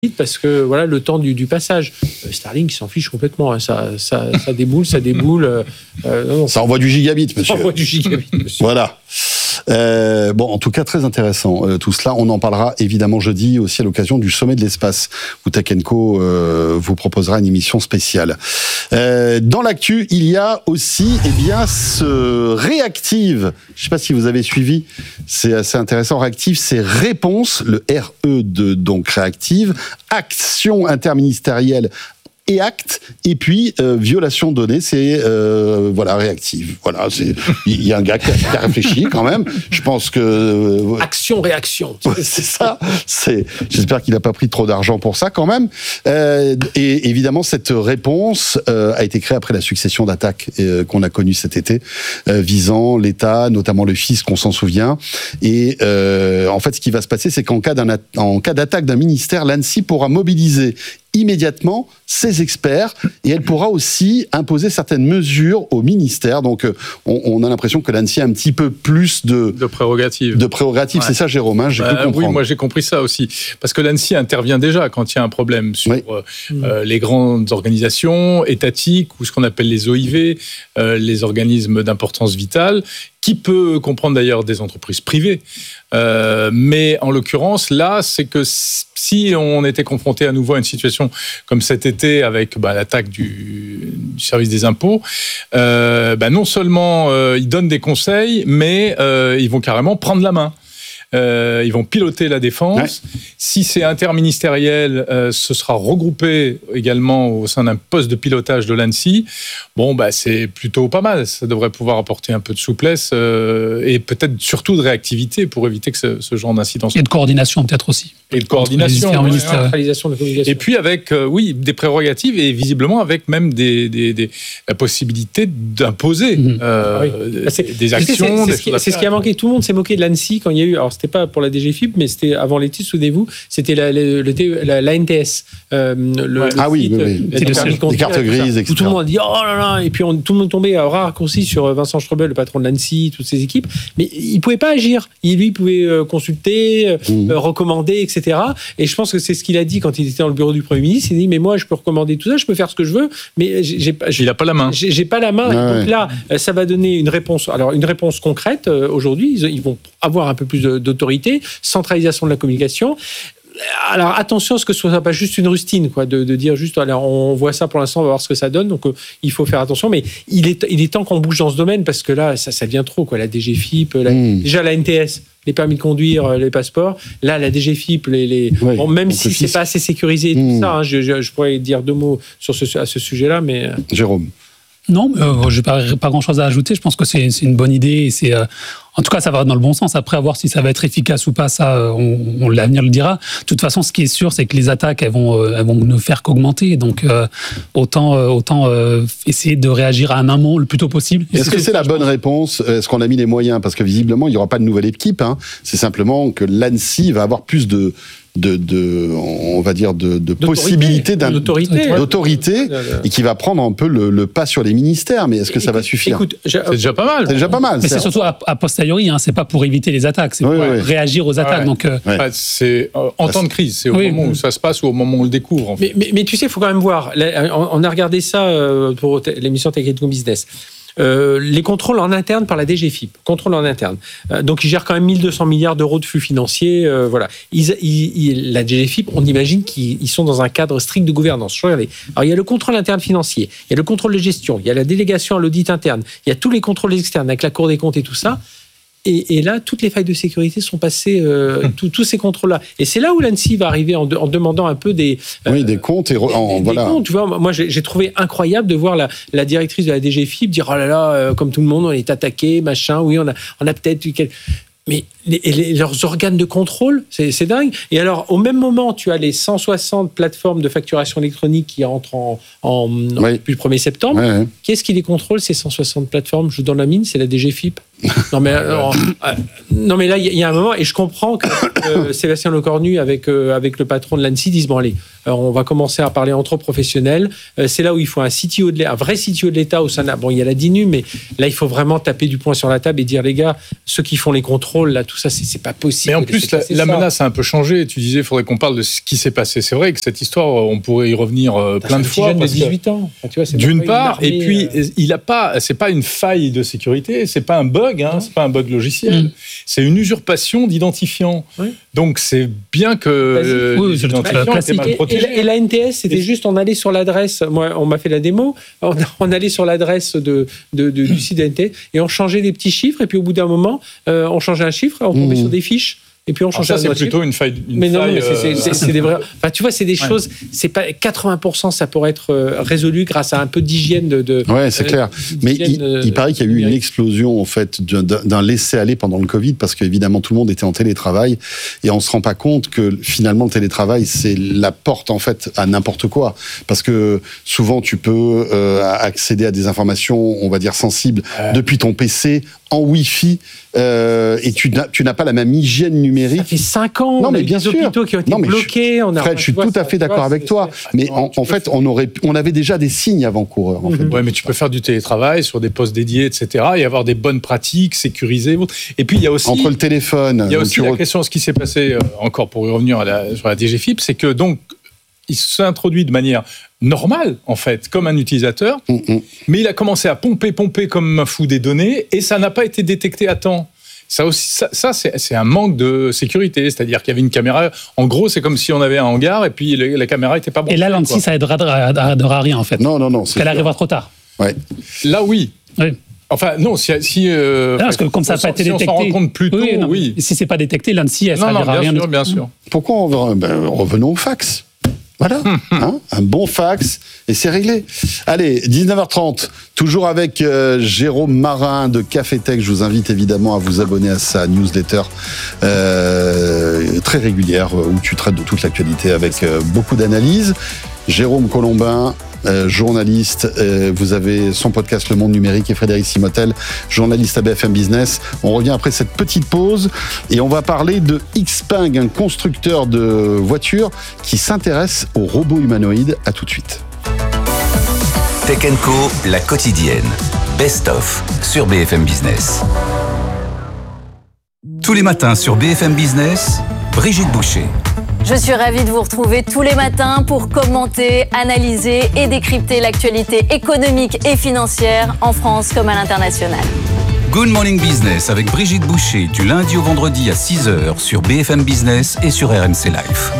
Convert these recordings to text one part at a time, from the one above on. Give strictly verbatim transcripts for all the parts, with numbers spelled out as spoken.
parce que voilà le temps du, du passage. Starlink, il s'en fiche complètement. Hein. Ça, ça, ça déboule, ça déboule. Euh, non, ça envoie du gigabit, monsieur. Ça envoie du gigabit, monsieur. Voilà. Euh, bon, en tout cas, très intéressant euh, tout cela. On en parlera évidemment jeudi aussi à l'occasion du sommet de l'espace où Tech and Co euh, vous proposera une émission spéciale. Euh, dans l'actu, il y a aussi, eh bien, ce Réactive. Je ne sais pas si vous avez suivi. C'est assez intéressant. Réactive, c'est Réponse, le R E de donc Réactive, Action interministérielle. Et acte, et puis euh, violation de données, c'est euh, voilà Réactive. Voilà, c'est il y a un gars qui a, qui a réfléchi quand même. Je pense que euh, action réaction. C'est ça. C'est. J'espère qu'il n'a pas pris trop d'argent pour ça quand même. Euh, et évidemment, cette réponse euh, a été créée après la succession d'attaques euh, qu'on a connues cet été, euh, visant l'État, notamment le fisc, qu'on s'en souvient. Et euh, en fait, ce qui va se passer, c'est qu'en cas d'un en cas d'attaque d'un ministère, l'ANSSI pourra mobiliser immédiatement ses experts et elle pourra aussi imposer certaines mesures au ministère. Donc, on, on a l'impression que l'ANSSI a un petit peu plus de... De prérogatives. De prérogatives, ouais. C'est ça, Jérôme, hein, j'ai bah, cru comprendre. Oui, moi j'ai compris ça aussi. Parce que l'ANSSI intervient déjà quand il y a un problème sur oui. euh, les grandes organisations étatiques ou ce qu'on appelle les O I V, euh, les organismes d'importance vitale, qui peut comprendre d'ailleurs des entreprises privées. Euh, mais en l'occurrence, là, c'est que si on était confronté à nouveau à une situation comme cet été avec bah, l'attaque du, du service des impôts, euh, bah, non seulement euh, ils donnent des conseils, mais euh, ils vont carrément prendre la main. Euh, ils vont piloter la défense. Ouais. Si c'est interministériel, euh, ce sera regroupé également au sein d'un poste de pilotage de l'ANSSI. Bon, bah, c'est plutôt pas mal. Ça devrait pouvoir apporter un peu de souplesse euh, et peut-être surtout de réactivité pour éviter que ce, ce genre d'incident. Et de coordination peut-être aussi. Et de coordination. Ouais, centralisation de communication. Et puis avec, euh, oui, des prérogatives et visiblement avec même des, des, des, la possibilité d'imposer mmh. euh, oui. c'est, des actions. C'est, c'est, des ce qui, c'est ce qui a manqué. Tout le monde s'est moqué de l'ANSSI quand il y a eu... Alors, c'était pas pour la D G F I P, mais c'était avant l'été, souvenez-vous, c'était la, la, la, la N T S. Euh, le, ouais. le ah oui, oui, oui. Les, les cartes grises, et cetera. Où tout le monde a dit oh là là, et puis on, tout le monde tombait à bras raccourcis sur Vincent Strobel, le patron de l'ANSSI, toutes ses équipes, mais il pouvait pas agir. Il, lui, il pouvait consulter, mmh. euh, recommander, et cetera. Et je pense que c'est ce qu'il a dit quand il était dans le bureau du Premier ministre. Il dit mais moi, je peux recommander tout ça, je peux faire ce que je veux, mais j'ai pas. Il a pas la main. J'ai, j'ai pas la main. Ah donc ouais. là, ça va donner une réponse. Alors une réponse concrète. Euh, aujourd'hui, ils, ils vont avoir un peu plus de, d'autorité. Centralisation de la communication. Alors attention à ce que ce soit pas juste une rustine, quoi, de, de dire juste alors on voit ça pour l'instant, on va voir ce que ça donne. Donc euh, il faut faire attention, mais il est il est temps qu'on bouge dans ce domaine parce que là ça ça devient trop, quoi. La D G F I P, la, mmh. déjà la N T S, les permis de conduire, les passeports. Là la D G F I P, les, les oui, bon, même si c'est pas assez sécurisé et tout mmh. ça, hein, je, je, je pourrais dire deux mots sur ce à ce sujet-là, mais Jérôme. Non, euh, je n'ai pas, pas grand-chose à ajouter. Je pense que c'est, c'est une bonne idée. Et c'est, euh, en tout cas, ça va dans le bon sens. Après, à voir si ça va être efficace ou pas, ça, on, on, l'avenir le dira. De toute façon, ce qui est sûr, c'est que les attaques, elles vont, euh, elles vont ne faire qu'augmenter. Donc, euh, autant, euh, autant euh, essayer de réagir à un moment le plus tôt possible. Est-ce que, que c'est la bonne réponse ? Est-ce qu'on a mis les moyens ? Parce que visiblement, il n'y aura pas de nouvelle équipe. Hein. C'est simplement que l'ANSSI va avoir plus de... De, de, on va dire, de, de possibilités d'un, d'autorité, d'autorité et qui va prendre un peu le, le pas sur les ministères. Mais est-ce que ça va suffire ? Écoute, c'est déjà pas mal. C'est déjà pas mal. Mais c'est, c'est surtout a, a posteriori, hein, c'est pas pour éviter les attaques, c'est oui, pour oui. réagir aux attaques. Ouais. Donc, euh, ouais. C'est euh, en temps de crise, c'est au oui. moment où ça se passe ou au moment où on le découvre. En fait. mais, mais, mais tu sais, il faut quand même voir. On a regardé ça pour l'émission Tech and Co Business. Euh, les contrôles en interne par la D G F I P, contrôles en interne. Euh, donc ils gèrent quand même mille deux cents milliards d'euros de flux financiers. Euh, voilà. Ils, ils, ils, la D G F I P, on imagine qu'ils sont dans un cadre strict de gouvernance. Regardez. Alors il y a le contrôle interne financier, il y a le contrôle de gestion, il y a la délégation à l'audit interne, il y a tous les contrôles externes avec la Cour des comptes et tout ça. Et, et là, toutes les failles de sécurité sont passées, euh, tous, tous ces contrôles-là. Et c'est là où l'ANSSI va arriver en, de, en demandant un peu des... Euh, oui, des comptes. Et re, en, des, voilà. des comptes, tu vois, moi, j'ai, j'ai trouvé incroyable de voir la, la directrice de la D G F I P dire « Oh là là, euh, comme tout le monde, on est attaqué, machin, oui, on a, on a peut-être... » Mais les, les, leurs organes de contrôle, c'est, c'est dingue. Et alors, au même moment, tu as les cent soixante plateformes de facturation électronique qui entrent en, en, oui. depuis le premier septembre. Oui, oui. Qu'est-ce qui les contrôle, ces cent soixante plateformes ? Je vous donne la mine, c'est la D G F I P. Non mais alors, euh, non mais là il y a un moment et je comprends que euh, Sébastien Lecornu avec euh, avec le patron de l'Annecy disent bon allez alors on va commencer à parler entre professionnels. Euh, c'est là où il faut un C T O de l'État, un vrai C T O de l'État au sein de, bon il y a la DINU mais là il faut vraiment taper du poing sur la table et dire les gars ceux qui font les contrôles là tout ça c'est, c'est pas possible. Mais en plus la, la menace a un peu changé. Tu disais il faudrait qu'on parle de ce qui s'est passé. C'est vrai que cette histoire on pourrait y revenir euh, plein de fois. Jeune de dix-huit ans. Enfin, tu vois, c'est d'une part armée, et puis euh... il a pas c'est pas une faille de sécurité, c'est pas un bug, hein, c'est pas un bug logiciel, mmh. c'est une usurpation d'identifiant. Oui. Donc c'est bien que oui, l'identifiant était mal protégé. Et, et la N T S, c'était et juste on allait sur l'adresse. Moi, on m'a fait la démo. On, on allait sur l'adresse de, de, de du site de la N T S et on changeait des petits chiffres. Et puis au bout d'un moment, euh, on changeait un chiffre, on tombait mmh. sur des fiches. Et puis on change. Ça c'est plutôt chiffre. une faille. Une mais non, faille, mais c'est, c'est, c'est, c'est des vrais. Enfin, tu vois, c'est des ouais. choses. C'est pas quatre-vingts pour cent, ça pourrait être résolu grâce à un peu d'hygiène de. de ouais, c'est euh, clair. Mais il, il paraît qu'il y a eu une explosion en fait d'un, d'un laisser-aller pendant le Covid parce qu'évidemment tout le monde était en télétravail et on se rend pas compte que finalement le télétravail c'est la porte en fait à n'importe quoi parce que souvent tu peux euh, accéder à des informations on va dire sensibles euh... depuis ton P C en Wi-Fi euh, et tu n'as, tu n'as pas la même hygiène numérique. Ça fait cinq ans, non, on mais a bien des sûr. hôpitaux qui ont été non, bloqués. Je, on a, Fred, je suis tout à fait d'accord vois, avec toi. C'est, mais en, en fait, on, aurait, on avait déjà des signes avant-coureurs. En mm-hmm. fait. Ouais, mais tu peux faire du télétravail sur des postes dédiés, et cetera et avoir des bonnes pratiques sécurisées. Et puis, il y a aussi... Entre le téléphone... Il y a aussi la re... question, ce qui s'est passé, euh, encore pour y revenir à la, sur la D G F I P, c'est que donc, il s'est introduit de manière normal, en fait, comme un utilisateur, mm-hmm. mais il a commencé à pomper, pomper comme un fou des données, et ça n'a pas été détecté à temps. Ça, aussi, ça, ça c'est, c'est un manque de sécurité, c'est-à-dire qu'il y avait une caméra, en gros, c'est comme si on avait un hangar, et puis le, la caméra n'était pas branchée. Et là, l'Annecy, ça aidera rien, en fait. Non, non, non. Parce qu'elle sûr. arrivera trop tard. Ouais. Là, oui. Oui. Enfin, non, si... si euh, non, parce que comme ça n'a pas été si détecté... on s'en rend compte plus tôt, oui. Non, oui. Si c'est pas détecté, l'Annecy, elle ne servira bien rien. Sûr, bien sûr. Pourquoi on va... ben, revenons au fax. Voilà, hein, un bon fax et c'est réglé. Allez, dix-neuf heures trente, toujours avec euh, Jérôme Marin de Café Tech. Je vous invite évidemment à vous abonner à sa newsletter euh, très régulière où tu traites de toute l'actualité avec euh, beaucoup d'analyses. Jérôme Colombin, euh, journaliste, euh, vous avez son podcast Le Monde Numérique et Frédéric Simotel, journaliste à B F M Business. On revient après cette petite pause et on va parler de Xpeng, un constructeur de voitures qui s'intéresse aux robots humanoïdes. À tout de suite. Tech and Co, la quotidienne. Best of sur B F M Business. Tous les matins sur B F M Business, Brigitte Boucher. Je suis ravie de vous retrouver tous les matins pour commenter, analyser et décrypter l'actualité économique et financière en France comme à l'international. Good Morning Business avec Brigitte Boucher du lundi au vendredi à six heures sur B F M Business et sur R M C Live.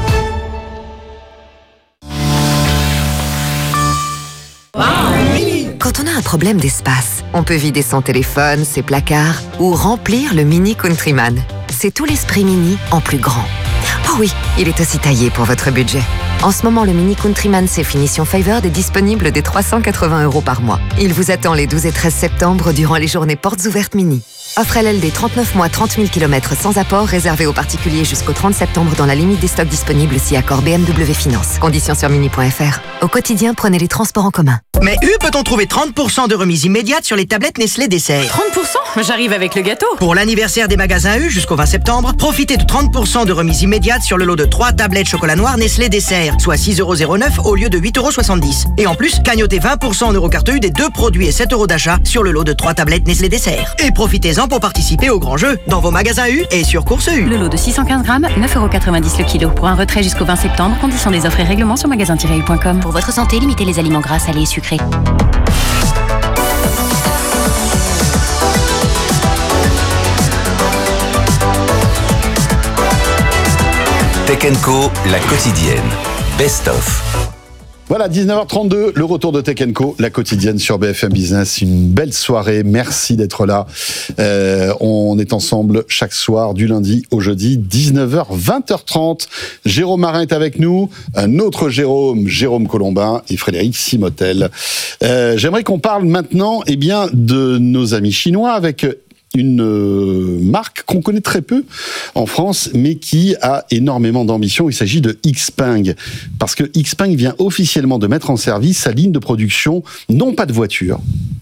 Quand on a un problème d'espace, on peut vider son téléphone, ses placards ou remplir le Mini Countryman. C'est tout l'esprit Mini en plus grand. Oh oui, il est aussi taillé pour votre budget. En ce moment, le Mini Countryman C finition Favored est disponible dès trois cent quatre-vingts euros par mois. Il vous attend les douze et treize septembre durant les journées portes ouvertes Mini. Offre L L D trente-neuf mois, trente mille kilomètres sans apport, réservé aux particuliers jusqu'au trente septembre dans la limite des stocks disponibles si accord B M W Finance. Conditions sur mini point f r. Au quotidien, prenez les transports en commun. Mais U peut-on trouver trente pour cent de remise immédiate sur les tablettes Nestlé Dessert? trente pour cent? J'arrive avec le gâteau. Pour l'anniversaire des magasins U jusqu'au vingt septembre, profitez de trente pour cent de remise immédiate sur le lot de trois tablettes chocolat noir Nestlé Dessert, soit six euros zéro neuf au lieu de huit euros soixante-dix. Et en plus, cagnotez vingt pour cent en Eurocarte U des deux produits et sept euros d'achat sur le lot de trois tablettes Nestlé Dessert. Et profitez-en pour participer au grand jeu dans vos magasins U et sur Course U. Le lot de six cent quinze grammes, neuf euros quatre-vingt-dix le kilo. Pour un retrait jusqu'au vingt septembre, conditions des offres et règlements sur magasin tiret u point com. Pour votre santé, limitez les aliments gras, salés et sucrés. Tech and Co, la quotidienne. Best of. Voilà, dix-neuf heures trente-deux, le retour de Tech and Co, la quotidienne sur B F M Business. Une belle soirée, merci d'être là. Euh, on est ensemble chaque soir, du lundi au jeudi, dix-neuf heures, vingt heures trente. Jérôme Marin est avec nous, un autre Jérôme, Jérôme Colombin et Frédéric Simotel. Euh, j'aimerais qu'on parle maintenant eh bien, de nos amis chinois avec une euh, marque qu'on connaît très peu en France, mais qui a énormément d'ambition. Il s'agit de Xpeng, parce que Xpeng vient officiellement de mettre en service sa ligne de production, non pas de voitures,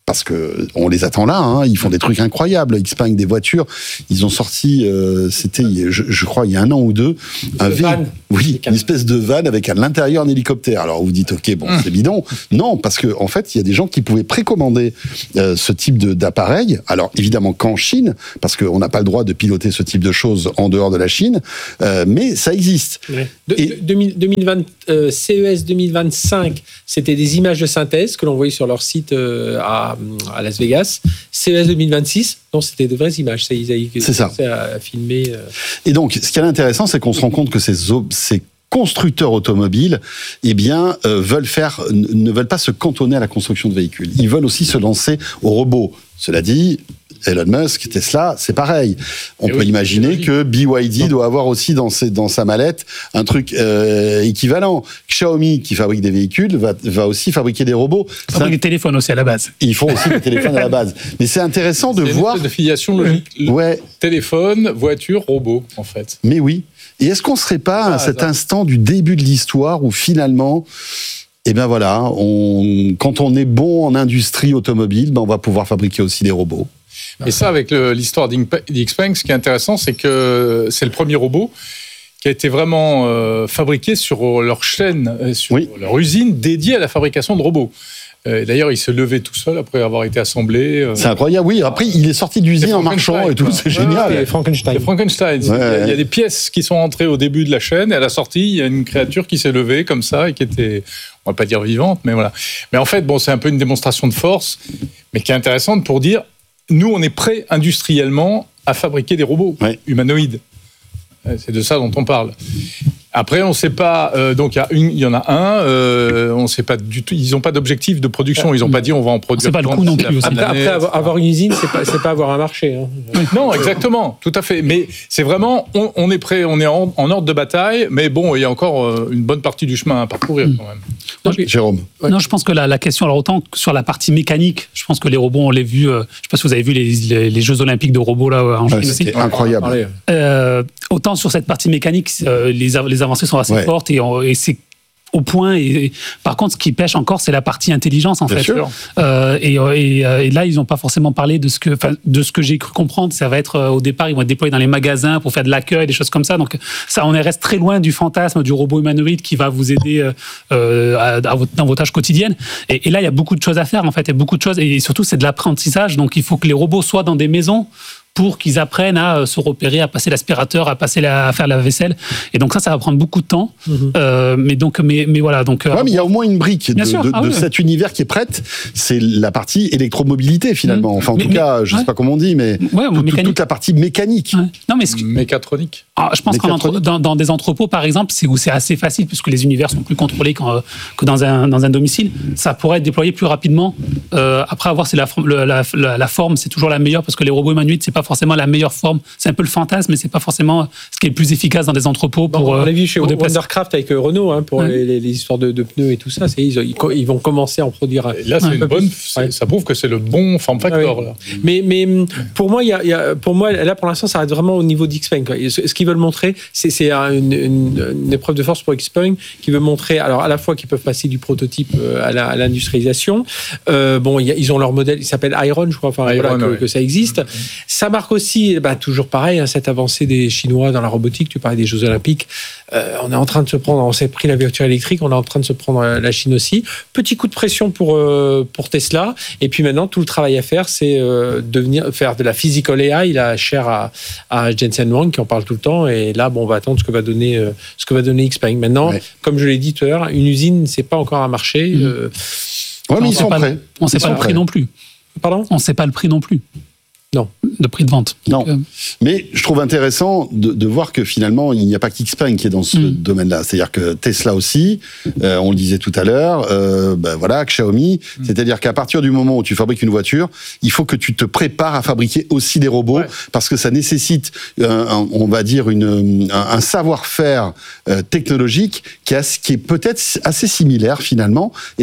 parce que on les attend là, hein, ils font des trucs incroyables. Xpeng, des voitures, ils ont sorti, euh, c'était, je, je crois, il y a un an ou deux, un v... oui, une espèce de van avec à l'intérieur un hélicoptère. Alors vous dites, ok, bon, c'est bidon. Non, parce que en fait, il y a des gens qui pouvaient précommander euh, ce type de, d'appareil. Alors évidemment qu'en Chine, parce qu'on n'a pas le droit de piloter ce type de choses en dehors de la Chine, euh, mais ça existe. Ouais. De, Et... deux mille vingt, euh, C E S deux mille vingt-cinq, c'était des images de synthèse que l'on voyait sur leur site euh, à à Las Vegas. C E S deux mille vingt-six, non, c'était de vraies images. Ça, ils avaient commencé à filmer. Euh... Et donc, ce qui est intéressant, c'est qu'on se rend compte que ces, ces constructeurs automobiles, eh bien, euh, veulent faire, ne veulent pas se cantonner à la construction de véhicules. Ils veulent aussi se lancer au robot. Cela dit, Elon Musk, Tesla, c'est pareil. On Et peut oui, imaginer que B Y D doit avoir aussi dans, ses, dans sa mallette un truc euh, équivalent. Xiaomi, qui fabrique des véhicules, va, va aussi fabriquer des robots. Ils fabriquent des téléphones aussi à la base. Ils font aussi des téléphones à la base. Mais c'est intéressant de c'est voir... C'est une filiation logique. Ouais. Téléphone, voiture, robot, en fait. Mais oui. Et est-ce qu'on ne serait pas ah, à cet instant du début de l'histoire où finalement... Eh bien voilà, on, quand on est bon en industrie automobile, ben on va pouvoir fabriquer aussi des robots. Et ça, avec le, l'histoire d'Xpeng, ce qui est intéressant, c'est que c'est le premier robot qui a été vraiment euh, fabriqué sur leur chaîne, sur oui. leur usine dédiée à la fabrication de robots. Euh, d'ailleurs, il se levait tout seul après avoir été assemblé. Euh, c'est incroyable, oui. Après, il est sorti d'usine en marchant et tout, c'est génial. C'est Frankenstein. C'est Frankenstein. Ouais, ouais. Il y a des pièces qui sont entrées au début de la chaîne, et à la sortie, il y a une créature qui s'est levée comme ça et qui était, on va pas dire vivante, mais voilà. Mais en fait, bon, c'est un peu une démonstration de force, mais qui est intéressante pour dire, nous, on est prêts industriellement à fabriquer des robots ouais. humanoïdes. C'est de ça dont on parle. Après, on ne sait pas. Euh, donc, il y, y en a un. Euh, on ne sait pas du tout. Ils n'ont pas d'objectif de production. Ils n'ont pas dit on va en produire. C'est pas le coût non plus. Après, après avoir, avoir une usine, c'est pas, c'est pas avoir un marché. Hein. Non, exactement, tout à fait. Mais c'est vraiment, on, on est prêt, on est en, en ordre de bataille. Mais bon, il y a encore une bonne partie du chemin à parcourir quand même. Non, je, Jérôme. Ouais. Non, je pense que la, la question, alors autant sur la partie mécanique, je pense que les robots, on les vu. Euh, je ne sais pas si vous avez vu les, les, les Jeux Olympiques de robots là en Chine ouais, aussi. C'était incroyable. Euh, autant sur cette partie mécanique, euh, les, les avancées sont assez ouais. fortes et, et c'est au point. Et, et par contre, ce qui pêche encore, c'est la partie intelligence, en Bien fait. Sûr. Euh, et, et, et là, ils n'ont pas forcément parlé de ce que, de ce que j'ai cru comprendre. Ça va être au départ, ils vont être déployés dans les magasins pour faire de l'accueil, des choses comme ça. Donc, ça, on reste très loin du fantasme du robot humanoïde qui va vous aider euh, à, à votre, dans vos tâches quotidiennes. Et, et là, il y a beaucoup de choses à faire, en fait. Il y a beaucoup de choses, et surtout, c'est de l'apprentissage. Donc, il faut que les robots soient dans des maisons pour qu'ils apprennent à se repérer, à passer l'aspirateur, à passer la, à faire la vaisselle. Et donc ça, ça va prendre beaucoup de temps. Mm-hmm. Euh, mais donc, mais, mais voilà. Donc. Ouais, mais il y a au moins une brique de, de, ah, de oui. cet univers qui est prête. C'est la partie électromobilité finalement. Mm-hmm. Enfin, en mais, tout mais, cas, je ne ouais. sais pas comment on dit, mais ouais, tout, toute, toute la partie mécanique. Ouais. Non, mais ce... mécatronique. Ah, je pense que dans, dans des entrepôts, par exemple, c'est où c'est assez facile puisque les univers sont plus contrôlés qu'en, que dans un dans un domicile. Ça pourrait être déployé plus rapidement. Euh, après avoir, c'est la, la, la, la forme, c'est toujours la meilleure parce que les robots humanoïdes, c'est pas forcément la meilleure forme. C'est un peu le fantasme, mais c'est pas forcément ce qui est le plus efficace dans des entrepôts. Pour, bon, on l'a vu chez Wondercraft avec Renault hein, pour ouais. les, les histoires de, de pneus et tout ça. C'est, ils, ils vont commencer à en produire. Et là, c'est une bonne. C'est, ça prouve que c'est le bon form factor. Ouais. Là. Mais, mais pour moi, il y a, il y a, pour moi, là pour l'instant, ça reste vraiment au niveau d'Xpeng. Ce, ce qu'ils veulent montrer, c'est, c'est une, une, une épreuve de force pour Xpeng qui veut montrer, alors à la fois qu'ils peuvent passer du prototype à, la, à l'industrialisation. Euh, bon, il y a, ils ont leur modèle, il s'appelle Iron, je crois, enfin Iron, voilà, que, ouais. que ça existe. Okay. Ça marque aussi. Bah, toujours pareil, hein, cette avancée des Chinois dans la robotique, tu parlais des Jeux Olympiques, euh, on est en train de se prendre, on s'est pris la voiture électrique, on est en train de se prendre la Chine aussi. Petit coup de pression pour, euh, pour Tesla, et puis maintenant, tout le travail à faire, c'est euh, devenir, faire de la physical A I, la chère à, à Jensen Huang, qui en parle tout le temps, et là, bon, on va attendre ce que va donner, euh, ce que va donner Xpeng. Maintenant, ouais. comme je l'ai dit tout à l'heure, une usine, c'est pas encore un marché. Mmh. Euh, ouais, mais ils sont prêts. On ne sait pas le prix non plus. Pardon ? On ne sait pas le prix non plus. Non. De prix de vente. Non. Donc, euh... Mais je trouve intéressant de, de voir que finalement, il n'y a pas qu'Xpeng qui est dans ce mmh. domaine-là. C'est-à-dire que Tesla aussi, euh, on le disait tout à l'heure, euh, ben voilà, Xiaomi. Mmh. C'est-à-dire qu'à partir du moment où tu fabriques une voiture, il faut que tu te prépares à fabriquer aussi des robots ouais. parce que ça nécessite, un, un, on va dire, une, un, un savoir-faire euh, technologique qui, a, qui est peut-être assez similaire finalement. Et ça